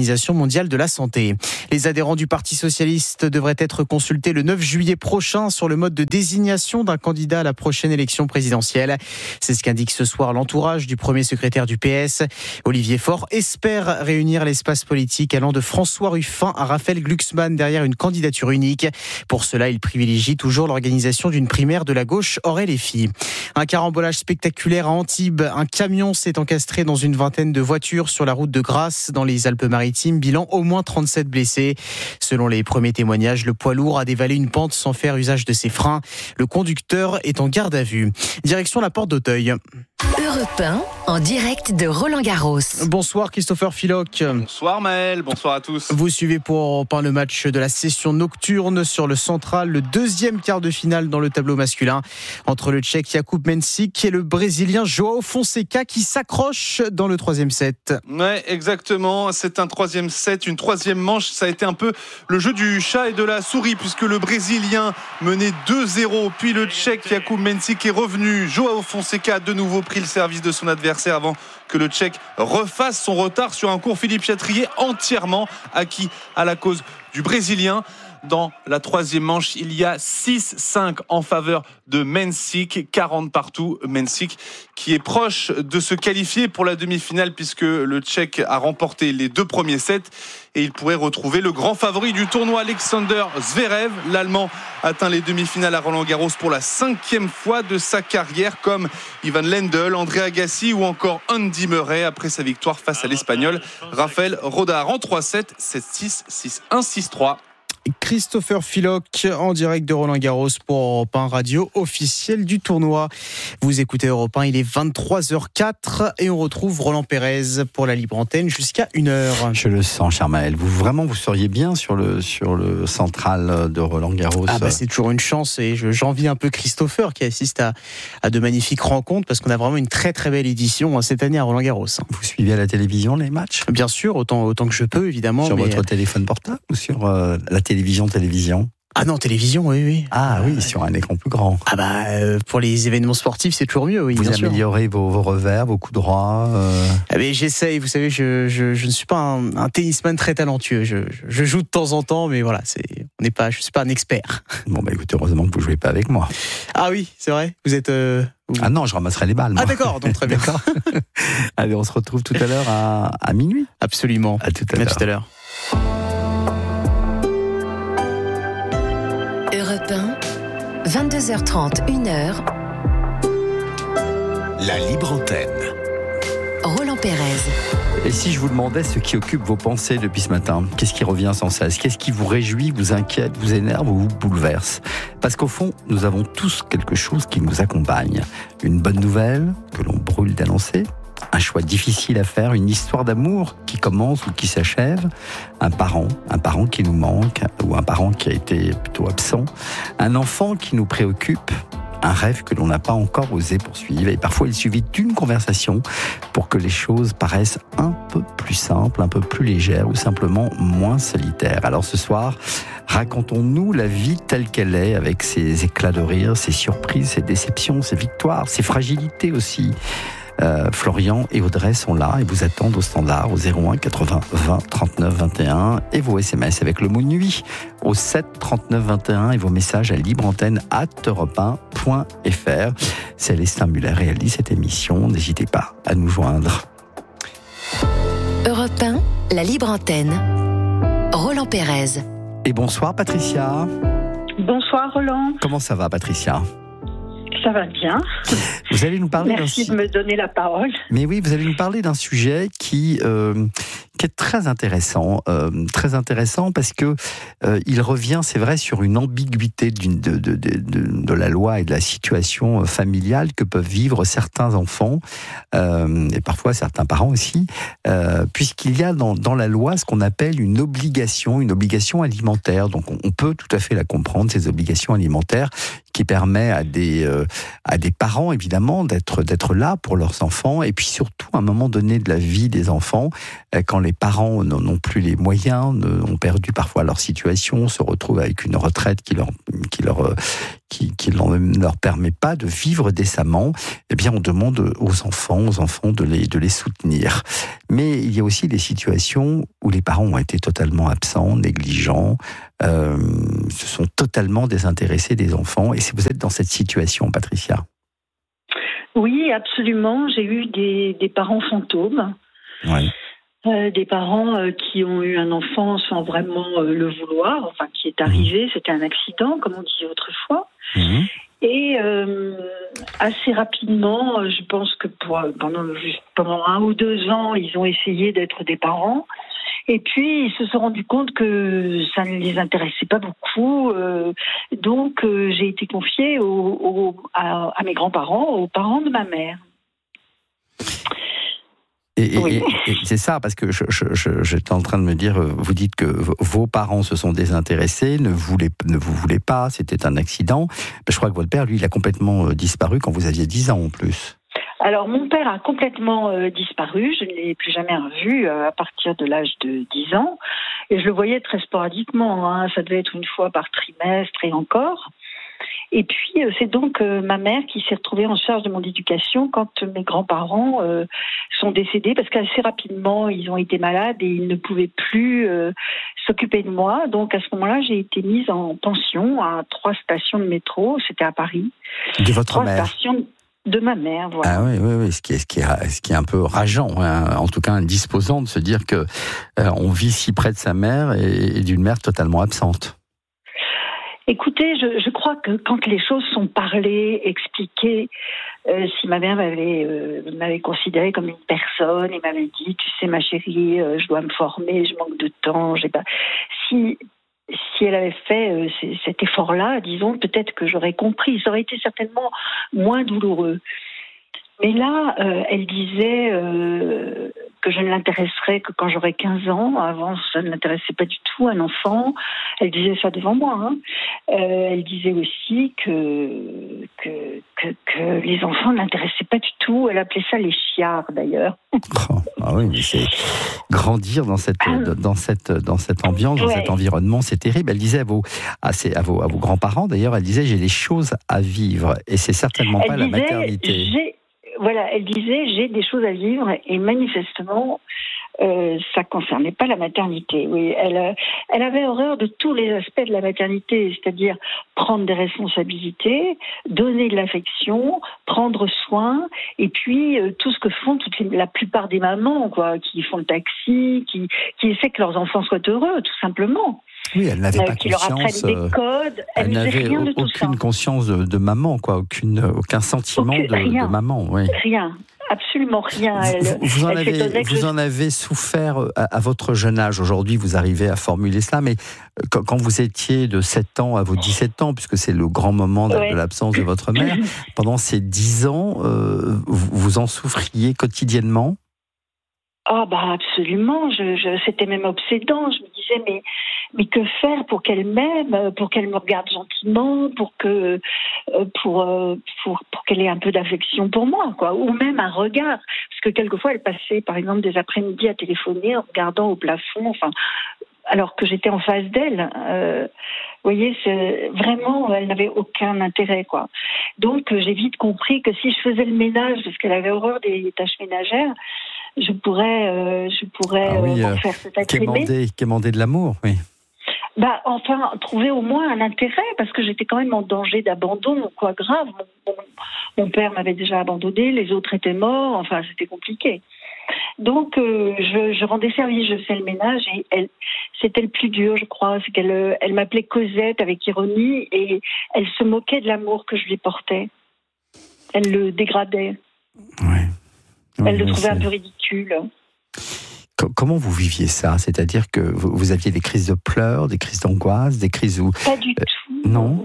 l'Organisation mondiale de la santé. Les adhérents du Parti socialiste devraient être consultés le neuf juillet prochain sur le mode de désignation d'un candidat à la prochaine élection présidentielle. C'est ce qu'indique ce soir l'entourage du premier secrétaire du P S. Olivier Faure espère réunir l'espace politique allant de François Ruffin à Raphaël Glucksmann derrière une candidature unique. Pour cela, il privilégie toujours l'organisation d'une primaire de la gauche hors L F I. Un carambolage spectaculaire à Antibes. Un camion s'est encastré dans une vingtaine de voitures sur la route de Grasse dans les Alpes-Maritimes. Bilan au moins trente-sept blessés. Selon les premiers témoignages, le poids lourd a dévalé une pente sans faire usage de ses freins. Le conducteur est en garde à vue. Direction la porte d'Auteuil. Europe un, en direct de Roland-Garros. Bonsoir Christopher Philoc. Bonsoir Maël, bonsoir à tous. Vous suivez pour Europe un le match de la session nocturne sur le Central, le deuxième quart de finale dans le tableau masculin entre le Tchèque Jakub Mensik et le Brésilien João Fonseca qui s'accroche dans le troisième set. Ouais, exactement. C'est un troisième set, une troisième manche. Ça a été un peu le jeu du chat et de la souris puisque le Brésilien menait deux zéro, puis le Tchèque Jakub Mensik est revenu. João Fonseca a de nouveau pris le service de son adversaire avant que le Tchèque refasse son retard sur un court Philippe Chatrier entièrement acquis à la cause du Brésilien. Dans la troisième manche, il y a six cinq en faveur de Mensik, quarante partout. Mensik qui est proche de se qualifier pour la demi-finale puisque le Tchèque a remporté les deux premiers sets et il pourrait retrouver le grand favori du tournoi, Alexander Zverev. L'Allemand atteint les demi-finales à Roland-Garros pour la cinquième fois de sa carrière, comme Ivan Lendl, André Agassi ou encore Andy Murray après sa victoire face à l'Espagnol Rafael Rodar en trois sept, sept six, six un, six trois. Christopher Philoc en direct de Roland-Garros pour Europe un, radio officielle du tournoi. Vous écoutez Europe un, il est vingt-trois heures quatre et on retrouve Roland Pérez pour la libre antenne jusqu'à une heure. Je le sens, cher Maël. Vous, vraiment, vous seriez bien sur le, sur le central de Roland-Garros. Ah bah c'est toujours une chance et je, j'envie un peu Christopher qui assiste à, à de magnifiques rencontres parce qu'on a vraiment une très très belle édition cette année à Roland-Garros. Vous suivez à la télévision les matchs ? Bien sûr, autant, autant que je peux évidemment. Sur mais... votre téléphone portable ou sur euh, la télévision télévision ? Ah non, télévision, oui, oui. Ah oui, sur un écran plus grand. Ah bah, euh, pour les événements sportifs, c'est toujours mieux, oui. Vous bien améliorez vos, vos revers, vos coups droits euh... Ah mais j'essaye, vous savez, je, je, je ne suis pas un, un tennisman très talentueux. Je, je, je joue de temps en temps, mais voilà, c'est, on n'est pas, je ne suis pas un expert. Bon, bah écoutez, heureusement que vous ne jouez pas avec moi. Ah oui, c'est vrai. Vous êtes... Euh, vous... Ah non, je ramasserai les balles, moi. Ah d'accord, donc très bien. D'accord. Allez, on se retrouve tout à l'heure à, à minuit. Absolument. À tout à l'heure. À tout à l'heure. Europe un, vingt-deux heures trente, une heure. La libre antenne. Roland Pérez. Et si je vous demandais ce qui occupe vos pensées depuis ce matin, qu'est-ce qui revient sans cesse ? Qu'est-ce qui vous réjouit, vous inquiète, vous énerve ou vous bouleverse ? Parce qu'au fond, nous avons tous quelque chose qui nous accompagne. Une bonne nouvelle que l'on brûle d'annoncer, un choix difficile à faire, une histoire d'amour qui commence ou qui s'achève, un parent, un parent qui nous manque ou un parent qui a été plutôt absent, un enfant qui nous préoccupe, un rêve que l'on n'a pas encore osé poursuivre. Et parfois, il suffit d'une conversation pour que les choses paraissent un peu plus simples, un peu plus légères ou simplement moins solitaires. Alors ce soir, racontons-nous la vie telle qu'elle est, avec ses éclats de rire, ses surprises, ses déceptions, ses victoires, ses fragilités aussi. Euh, Florian et Audrey sont là et vous attendent au standard au zéro un quatre-vingts vingt trente-neuf vingt et un et vos S M S avec le mot nuit au sept trente-neuf vingt et un et vos messages à libreantenne arobase europe un point f r. Célestin Muller réalise cette émission. N'hésitez pas à nous joindre. Europe un, la libre antenne. Roland Pérez. Et bonsoir Patricia. Bonsoir Roland. Comment ça va Patricia ? Ça va bien. Vous allez nous parler Merci d'un... de me donner la parole. Mais oui, vous allez nous parler d'un sujet qui, euh, qui est très intéressant, euh, très intéressant parce que euh, il revient, c'est vrai, sur une ambiguïté d'une, de, de, de, de, de la loi et de la situation familiale que peuvent vivre certains enfants euh, et parfois certains parents aussi, euh, puisqu'il y a dans, dans la loi ce qu'on appelle une obligation, une obligation alimentaire. Donc on, on peut tout à fait la comprendre, ces obligations alimentaires qui permet à des euh, à des parents évidemment d'être d'être là pour leurs enfants et puis surtout à un moment donné de la vie des enfants euh, quand les parents n'ont plus les moyens, ont perdu parfois leur situation, se retrouvent avec une retraite qui leur qui leur qui, qui ne leur permet pas de vivre décemment, eh bien on demande aux enfants, aux enfants de les de les soutenir. Mais il y a aussi des situations où les parents ont été totalement absents, négligents, euh, se sont totalement désintéressés des enfants. Et si vous êtes dans cette situation, Patricia? Oui, absolument. J'ai eu des, des parents fantômes. Oui. Euh, des parents euh, qui ont eu un enfant sans vraiment euh, le vouloir, enfin qui est arrivé, mmh. c'était un accident, comme on disait autrefois. Mmh. Et euh, assez rapidement, je pense que pour, pendant, pendant un ou deux ans, ils ont essayé d'être des parents. Et puis, ils se sont rendus compte que ça ne les intéressait pas beaucoup. Euh, donc, euh, j'ai été confiée au, au, à, à mes grands-parents, aux parents de ma mère. Et, oui. et, et c'est ça, parce que je, je, je, j'étais en train de me dire, vous dites que vos parents se sont désintéressés, ne, voulaient, ne vous voulaient pas, c'était un accident. Je crois que votre père, lui, il a complètement disparu quand vous aviez dix ans en plus. Alors, mon père a complètement euh, disparu. Je ne l'ai plus jamais revu euh, à partir de l'âge de dix ans. Et je le voyais très sporadiquement. Hein. Ça devait être une fois par trimestre et encore. Et puis, euh, c'est donc euh, ma mère qui s'est retrouvée en charge de mon éducation quand mes grands-parents euh, sont décédés, parce qu'assez rapidement, ils ont été malades et ils ne pouvaient plus euh, s'occuper de moi. Donc, à ce moment-là, j'ai été mise en pension à trois stations de métro. C'était à Paris. De votre trois mère stations de ma mère, voilà. Ah oui, oui, oui, ce qui est, ce qui est, ce qui est un peu rageant, hein. En tout cas indisposant de se dire que euh, on vit si près de sa mère et, et d'une mère totalement absente. Écoutez, je, je crois que quand les choses sont parlées, expliquées, euh, si ma mère m'avait, euh, m'avait considérée comme une personne et m'avait dit, tu sais ma chérie, euh, je dois me former, je manque de temps, j'ai pas... Si, si elle avait fait euh, cet effort-là, disons, peut-être que j'aurais compris, ça aurait été certainement moins douloureux. Mais là, euh, elle disait euh, que je ne l'intéresserais que quand j'aurais quinze ans. Avant, ça ne l'intéressait pas du tout, un enfant. Elle disait ça devant moi. Hein. Euh, elle disait aussi que, que, que, que les enfants ne l'intéressaient pas du tout. Elle appelait ça les chiards, d'ailleurs. Oh, ah oui, mais c'est grandir dans cette, dans cette, dans cette ambiance, dans ouais. cet environnement, c'est terrible. Elle disait à vos, à, ses, à vos, à vos grands-parents, d'ailleurs, elle disait, j'ai des choses à vivre. Et c'est certainement elle pas disait, la maternité. J'ai... Voilà, elle disait, j'ai des choses à vivre, et manifestement, euh, ça ne concernait pas la maternité. Oui, elle, elle avait horreur de tous les aspects de la maternité, c'est-à-dire prendre des responsabilités, donner de l'affection, prendre soin, et puis euh, tout ce que font toutes les, la plupart des mamans, quoi, qui font le taxi, qui, qui essaient que leurs enfants soient heureux, tout simplement. Oui, elle n'avait euh, pas qui conscience. Leur apprennent des codes. Elle, elle n'avait rien de aucune tout ça. conscience de, de maman, quoi, aucune, aucun sentiment Aucune, de, rien, de maman. Oui. Rien, absolument rien. Elle, vous, vous, en, elle avez, vous je... en avez souffert à, à votre jeune âge. Aujourd'hui, vous arrivez à formuler cela, mais quand, quand vous étiez de sept ans à vos dix-sept ans, puisque c'est le grand moment de, ouais. de l'absence de votre mère, pendant ces dix ans, euh, vous, vous en souffriez quotidiennement? Ah bah absolument, je, je, c'était même obsédant. Je me disais mais mais que faire pour qu'elle m'aime, pour qu'elle me regarde gentiment, pour que pour pour pour qu'elle ait un peu d'affection pour moi, quoi, ou même un regard, parce que quelquefois elle passait par exemple des après-midi à téléphoner en regardant au plafond, enfin alors que j'étais en face d'elle. Euh, vous voyez, c'est, vraiment, elle n'avait aucun intérêt, quoi. Donc j'ai vite compris que si je faisais le ménage, parce qu'elle avait horreur des tâches ménagères, je pourrais, euh, je pourrais ah oui, euh, faire cet être aimé. Quémander de l'amour, oui. Bah, enfin, trouver au moins un intérêt, parce que j'étais quand même en danger d'abandon, quoi, grave. Mon, mon, mon père m'avait déjà abandonné, les autres étaient morts, enfin, c'était compliqué. Donc, euh, je, je rendais service, je faisais le ménage, et elle, c'était le plus dur, je crois, c'est qu'elle elle m'appelait Cosette avec ironie, et elle se moquait de l'amour que je lui portais. Elle le dégradait. Oui. Oui, elle le trouvait c'est... un peu ridicule. Comment vous viviez ça? C'est-à-dire que vous aviez des crises de pleurs, des crises d'angoisse, des crises où... Pas du tout. Non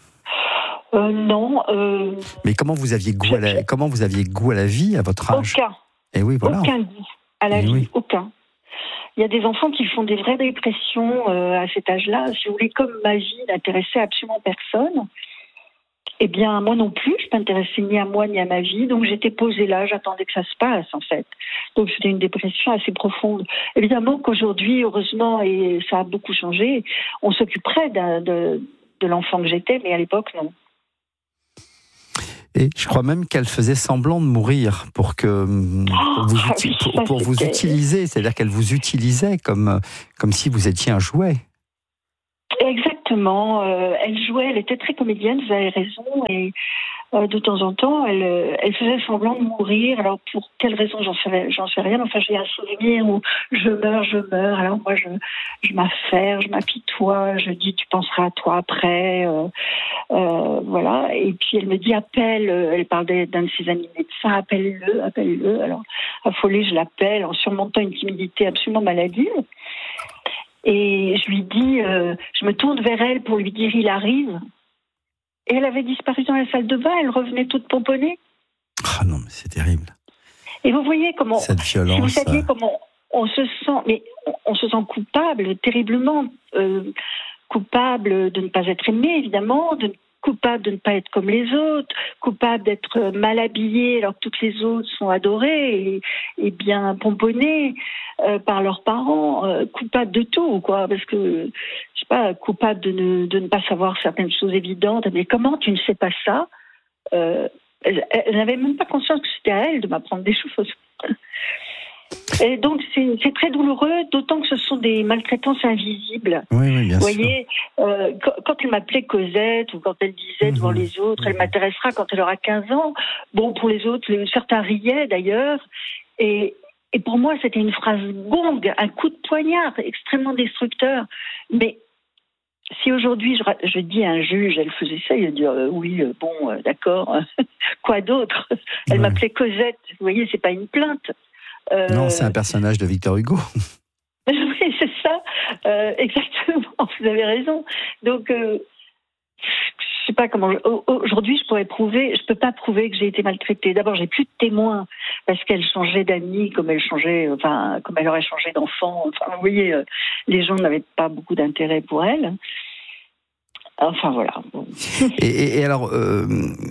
euh, Non. Euh... Mais comment vous aviez goût à la... comment vous aviez goût à la vie à votre âge? Aucun. Et oui, voilà. Aucun goût à la Et vie, oui. aucun. Il y a des enfants qui font des vraies dépressions euh, à cet âge-là. Si vous voulez, comme ma vie n'intéressait absolument personne, eh bien, moi non plus, je ne m'intéressais ni à moi ni à ma vie, donc j'étais posée là, j'attendais que ça se passe, en fait. Donc c'était une dépression assez profonde. Évidemment qu'aujourd'hui, heureusement, et ça a beaucoup changé, on s'occuperait de, de, de l'enfant que j'étais, mais à l'époque, non. Et je crois même qu'elle faisait semblant de mourir pour que pour vous, Oh, uti- oui, pour, pour vous c'était... utiliser, c'est-à-dire qu'elle vous utilisait comme comme si vous étiez un jouet. Exactement. Euh, elle jouait, elle était très comédienne, vous avez raison, et euh, de temps en temps, elle, euh, elle faisait semblant de mourir. Alors pour quelle raison, j'en sais, j'en sais rien. Enfin, j'ai un souvenir où je meurs, je meurs. Alors moi, je, je m'affaire, je m'apitoie, je dis tu penseras à toi après. Euh, euh, voilà. Et puis elle me dit appelle. Elle parle d'un de ses amis médecins, appelle-le, appelle-le. Alors affolée, je l'appelle en surmontant une timidité absolument maladive. Et je lui dis, euh, je me tourne vers elle pour lui dire il arrive. Et elle avait disparu dans la salle de bain, elle revenait toute pomponnée. Ah non, mais c'est terrible. Et vous voyez comment, Cette violence. si vous saviez comment on se sent, mais on se sent coupable, terriblement euh, coupable de ne pas être aimé, évidemment, de, coupable de ne pas être comme les autres, coupable d'être mal habillé alors que toutes les autres sont adorées et, et bien pomponnées euh, par leurs parents, euh, coupable de tout, quoi, parce que je sais pas, coupable de ne, de ne pas savoir certaines choses évidentes. Mais comment tu ne sais pas ça? euh, elle, elle n'avait même pas conscience que c'était à elle de m'apprendre des choses. Et donc c'est, c'est très douloureux, d'autant que ce sont des maltraitances invisibles. Oui, oui, bien Vous sûr. voyez, euh, quand, quand elle m'appelait Cosette ou quand elle disait devant Mmh. les autres, elle Mmh. m'intéressera quand elle aura quinze ans. Bon, pour les autres, les, certains riaient d'ailleurs. Et, et pour moi, c'était une phrase gong, un coup de poignard extrêmement destructeur. Mais si aujourd'hui je, je dis à un juge, elle faisait ça, il va dire euh, oui, euh, bon, euh, d'accord, quoi d'autre? Elle Ouais. m'appelait Cosette. Vous voyez, c'est pas une plainte. Euh, Non, c'est un personnage de Victor Hugo. Oui, c'est ça, euh, exactement, vous avez raison. Donc, euh, je sais pas comment... Aujourd'hui, je pourrais prouver, je peux pas prouver que j'ai été maltraitée. D'abord, j'ai plus de témoins, parce qu'elle changeait d'amis, comme elle changeait, enfin, comme elle aurait changé d'enfant. Enfin, vous voyez, euh, les gens n'avaient pas beaucoup d'intérêt pour elle. Enfin, voilà. Bon. Et, et, et alors... Euh,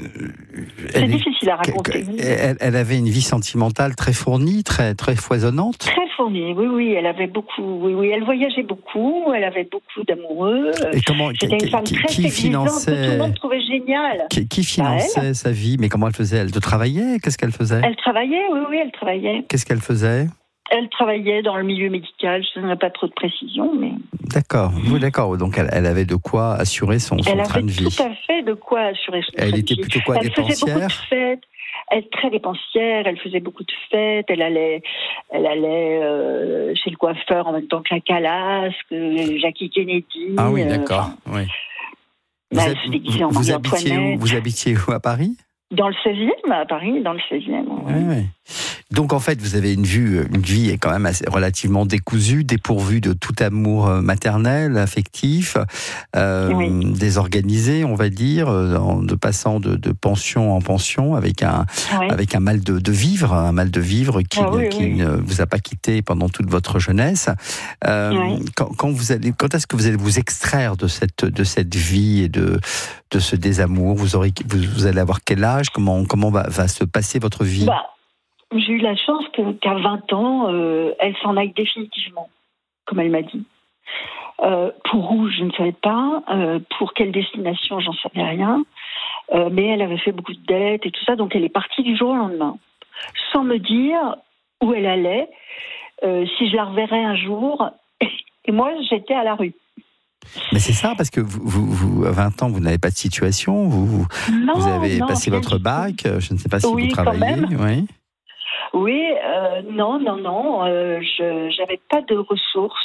C'est elle est- difficile à raconter. Elle, elle avait une vie sentimentale très fournie, très, très foisonnante. Très fournie, oui, oui, elle avait beaucoup, oui, oui, elle voyageait beaucoup, elle avait beaucoup d'amoureux. Et comment, C'était qui, une femme qui- très qui séduisante que tout le finançait, monde trouvait géniale. qui, qui finançait sa vie? Mais comment elle faisait? Elle travaillait? Qu'est-ce qu'elle faisait? Elle travaillait, oui, oui, elle travaillait. Qu'est-ce qu'elle faisait? Elle travaillait dans le milieu médical, je ne donnerai pas trop de précision, mais... D'accord, oui, d'accord. Donc elle, elle avait de quoi assurer son, son Elle train avait de vie. tout à fait de quoi assurer son Elle train de était vie. plutôt quoi, Elle faisait beaucoup de dépensière? fêtes. Elle était très dépensière, elle faisait beaucoup de fêtes, elle allait, elle allait euh, chez le coiffeur en même temps que la Calas, que Jackie Kennedy. Ah oui, euh, d'accord. enfin, Oui. bah, Vous, elle se déguisait en vous, vous Marie habitiez où, Antoinette. vous habitiez où, à Paris? Dans le seizième, à Paris, dans le seizième. Oui, oui. Donc en fait, vous avez une vue, une vie quand même assez, relativement décousue, dépourvue de tout amour maternel, affectif, euh, Oui. désorganisée, on va dire, en, de passant de, de pension en pension, avec un, Oui. avec un mal de, de vivre, un mal de vivre qui, Ah oui, qui oui. ne vous a pas quitté pendant toute votre jeunesse. Euh, Oui. quand, quand vous allez, quand est-ce que vous allez vous extraire de cette, de cette vie et de, de ce désamour? Vous aurez, vous, vous allez avoir quel âge? Comment, comment va, va se passer votre vie? Bah, j'ai eu la chance que, qu'à vingt ans, euh, elle s'en aille définitivement, comme elle m'a dit. Euh, pour où, je ne savais pas. Euh, pour quelle destination, j'en savais rien. Euh, mais elle avait fait beaucoup de dettes et tout ça, donc elle est partie du jour au lendemain. Sans me dire où elle allait, euh, si je la reverrais un jour. Et moi, j'étais à la rue. Mais c'est ça, parce que vous, vous, vous, à vingt ans, vous n'avez pas de situation, vous, Non, vous avez non, passé rien votre du bac, tout. je ne sais pas si Oui, vous quand travaillez. même. Oui. Oui, euh, non, non, non, euh, je n'avais pas de ressources.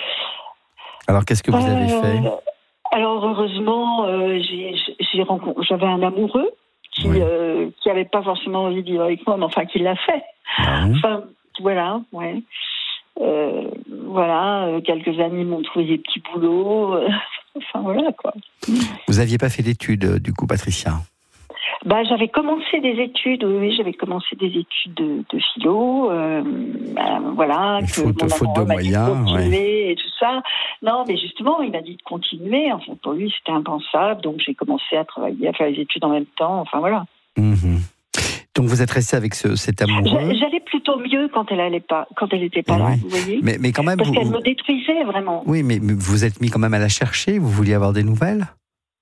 Alors qu'est-ce que vous Euh, avez fait? Alors heureusement, euh, j'ai, j'ai rencontré, j'avais un amoureux qui Oui. euh, qui avait pas forcément envie de vivre avec moi, mais enfin qui l'a fait. Ah oui. Enfin voilà, ouais. Euh, voilà, euh, quelques amis m'ont trouvé des petits boulots. euh, enfin voilà quoi. Vous n'aviez pas fait d'études, euh, du coup, Patricia? Bah, j'avais commencé des études, oui, oui, j'avais commencé des études de, de philo, euh, euh, voilà. Que Faute- mon faute de amoureux m'a dit moyens, continuer et tout ça. Non, mais justement, il m'a dit de continuer. Enfin, pour lui, c'était impensable, donc j'ai commencé à travailler, à faire les études en même temps. Enfin, voilà. Mhm. Donc vous êtes resté avec ce, cet amoureux? J'a- J'allais plutôt mieux quand elle allait pas, quand elle n'était pas là, Oui. vous voyez. Mais, mais quand même, Parce vous, qu'elle me détruisait vraiment. oui, mais mais vous êtes mis quand même à la chercher. Vous vouliez avoir des nouvelles?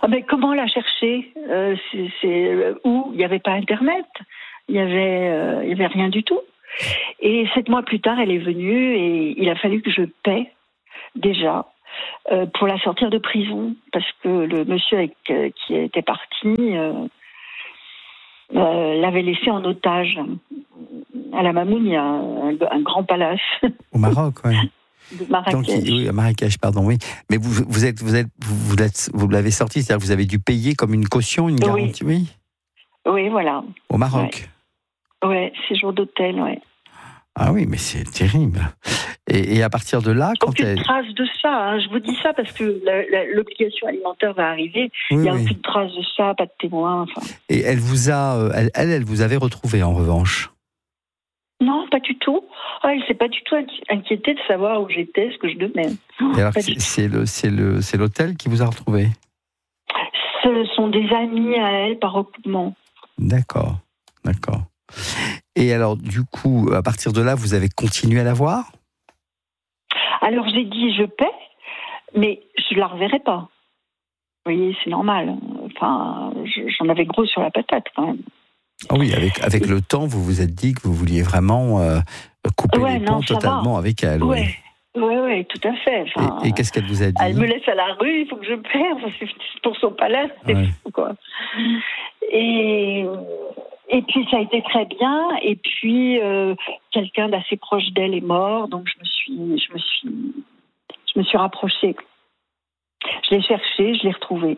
Ah mais comment la chercher euh, c'est, c'est où il n'y avait pas Internet, il y avait, euh, il y avait rien du tout. Et sept mois plus tard, elle est venue et il a fallu que je paie déjà euh, pour la sortir de prison parce que le monsieur avec, euh, qui était parti euh, euh, l'avait laissé en otage. À la Mamoun, il y a un, un grand palace. Au Maroc, oui. De Marrakech. Donc, oui, à Marrakech, pardon, oui. Mais vous, vous êtes, vous êtes, vous, vous, l'êtes, vous l'avez sorti, c'est-à-dire que vous avez dû payer comme une caution, une garantie, oui. Oui, oui voilà. Au Maroc. Oui, ouais, séjour d'hôtel, oui. Ah oui, mais c'est terrible. Et, et à partir de là, quand aucune elle... trace de ça. Hein. Je vous dis ça parce que la, la, l'obligation alimentaire va arriver. Oui, il n'y a oui. aucune trace de ça, pas de témoin. Enfin. Et elle vous a, elle, elle, elle vous avait retrouvé en revanche? Non, pas du tout. Ah, elle ne s'est pas du tout inquiétée de savoir où j'étais, ce que je devenais. Et alors, c'est, c'est, le, c'est, le, c'est l'hôtel qui vous a retrouvé? Ce sont des amis à elle par recoupement. D'accord, d'accord. Et alors, du coup, à partir de là, vous avez continué à la voir? Alors, j'ai dit, je paie, mais je ne la reverrai pas. Vous voyez, c'est normal. Enfin, j'en avais gros sur la patate, quand même. Ah oui, avec, avec le temps, vous vous êtes dit que vous vouliez vraiment euh, couper ouais, les ponts non, totalement va. Avec elle. Oui, oui, ouais, ouais, tout à fait. Enfin, et, et qu'est-ce qu'elle vous a dit? Elle me laisse à la rue, il faut que je perde, c'est pour son palais, c'est ouais. fou, quoi. Et... Et puis ça a été très bien. Et puis euh, quelqu'un d'assez proche d'elle est mort, donc je me suis, je me suis, je me suis rapprochée. Je l'ai cherchée, je l'ai retrouvée.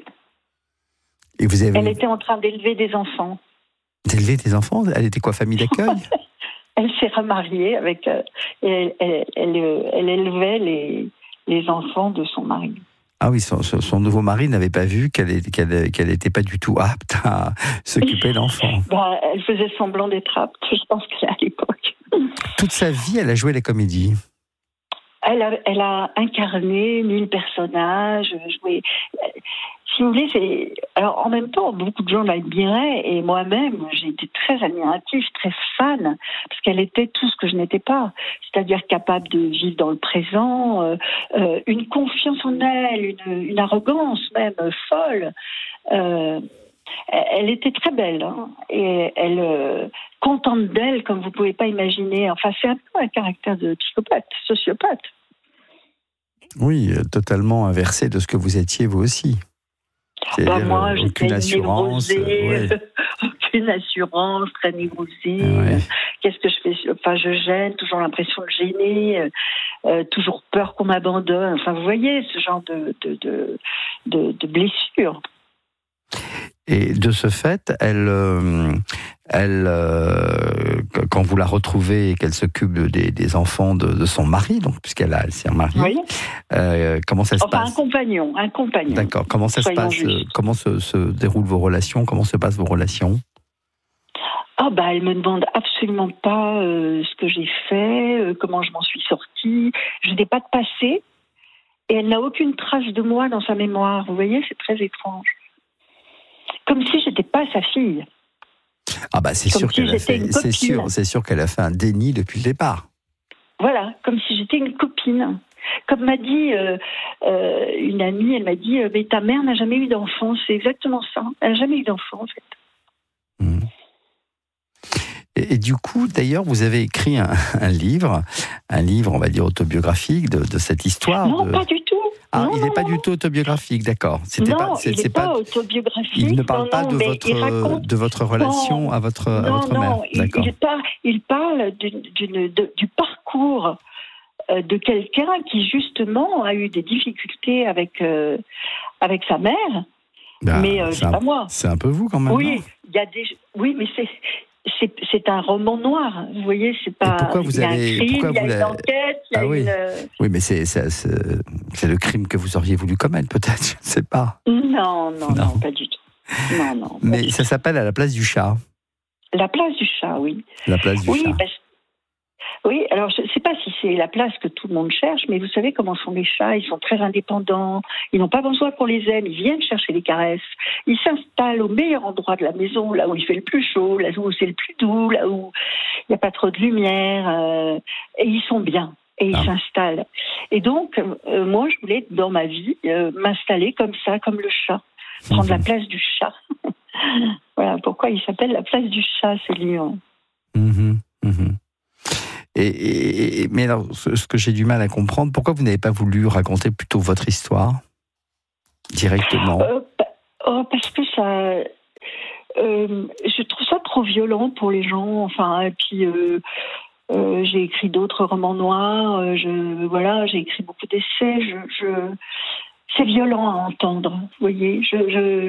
Et vous avez... Elle était en train d'élever des enfants. D'élever des enfants? Elle était quoi, famille d'accueil? Elle s'est remariée avec. Euh, et elle, elle, elle, elle élevait les les enfants de son mari. Ah oui, son, son nouveau mari n'avait pas vu qu'elle qu'elle qu'elle n'était pas du tout apte à s'occuper d'enfants. Bah, elle faisait semblant d'être apte, je pense qu'à l'époque. Toute sa vie, elle a joué la comédie. Elle a, elle a incarné mille personnages, joué. Si vous voulez, c'est. Alors en même temps, beaucoup de gens l'admiraient et moi-même, j'ai été très admirative, très fan, parce qu'elle était tout ce que je n'étais pas, c'est-à-dire capable de vivre dans le présent, euh, euh, une confiance en elle, une, une arrogance même euh, folle. Euh, elle était très belle hein, et elle euh, contente d'elle comme vous pouvez pas imaginer. Enfin, c'est un peu un caractère de psychopathe, sociopathe. Oui, totalement inversé de ce que vous étiez vous aussi. Bah moi, euh, aucune assurance, névrosée, ouais. aucune assurance, très névrosée. Ouais. Qu'est-ce que je fais? Enfin, je gêne, toujours l'impression de gêner, euh, toujours peur qu'on m'abandonne. Enfin, vous voyez ce genre de de de, de, de blessures. Et de ce fait, elle, euh, elle, euh, quand vous la retrouvez et qu'elle s'occupe des, des enfants de, de son mari, donc puisqu'elle a, elle s'est remariée, oui. euh, comment ça se enfin, passe? un compagnon, un compagnon. D'accord. Comment ça Soyons se passe justes. Comment se, se déroulent vos relations? Comment se passent vos relations? Ah bah, elle me demande absolument pas euh, ce que j'ai fait, euh, comment je m'en suis sortie. Je n'ai pas de passé et elle n'a aucune trace de moi dans sa mémoire. Vous voyez, c'est très étrange. Comme si j'étais pas sa fille. Ah bah c'est sûr qu'elle a fait, c'est sûr, c'est sûr qu'elle a fait un déni depuis le départ. Voilà, comme si j'étais une copine. Comme m'a dit euh, euh, une amie, elle m'a dit euh, mais ta mère n'a jamais eu d'enfant. C'est exactement ça. Elle n'a jamais eu d'enfant en fait. Mmh. Et, et du coup, d'ailleurs, vous avez écrit un, un livre, un livre, on va dire autobiographique de, de cette histoire. Non, de... pas du tout. Ah, non, il n'est pas non. du tout autobiographique, d'accord. C'était non, pas, c'est, il n'est pas, pas autobiographique. Il ne parle non, pas non, de, votre, raconte... de votre relation non, à votre, non, à votre non, mère. D'accord. Il, il, parle, il parle d'une, d'une, de, du parcours euh, de quelqu'un qui, justement, a eu des difficultés avec, euh, avec sa mère. Bah, mais euh, c'est, c'est un, pas moi. C'est un peu vous, quand même. Oui, il y a des... oui mais c'est... C'est, c'est un roman noir, vous voyez, c'est pas. Et pourquoi vous il y a avez, un crime, pourquoi il y a vous une la... enquête, il y a ah oui. une. Oui, mais c'est, c'est, c'est, c'est le crime que vous auriez voulu commettre, peut-être, je ne sais pas. Non, non, non, non, pas du tout. Non, non. Mais ça s'appelle À la place du chat. La place du chat, oui. La place du oui, chat. Parce... Oui, alors je ne sais pas si c'est la place que tout le monde cherche, mais vous savez comment sont les chats, ils sont très indépendants, ils n'ont pas besoin qu'on les aime, ils viennent chercher les caresses, ils s'installent au meilleur endroit de la maison, là où il fait le plus chaud, là où c'est le plus doux, là où il n'y a pas trop de lumière, euh, et ils sont bien, et ils ah. s'installent. Et donc, euh, moi, je voulais, dans ma vie, euh, m'installer comme ça, comme le chat. prendre mmh. la place du chat. Voilà pourquoi il s'appelle la place du chat, ce livre. Mmh, mmh. Et, et, et, mais alors, ce, ce que j'ai du mal à comprendre, pourquoi vous n'avez pas voulu raconter plutôt votre histoire directement? euh, oh, Parce que ça... Euh, je trouve ça trop violent pour les gens. Enfin, et puis euh, euh, j'ai écrit d'autres romans noirs. Euh, je voilà, j'ai écrit beaucoup d'essais. Je, je... C'est violent à entendre. Vous voyez, je, je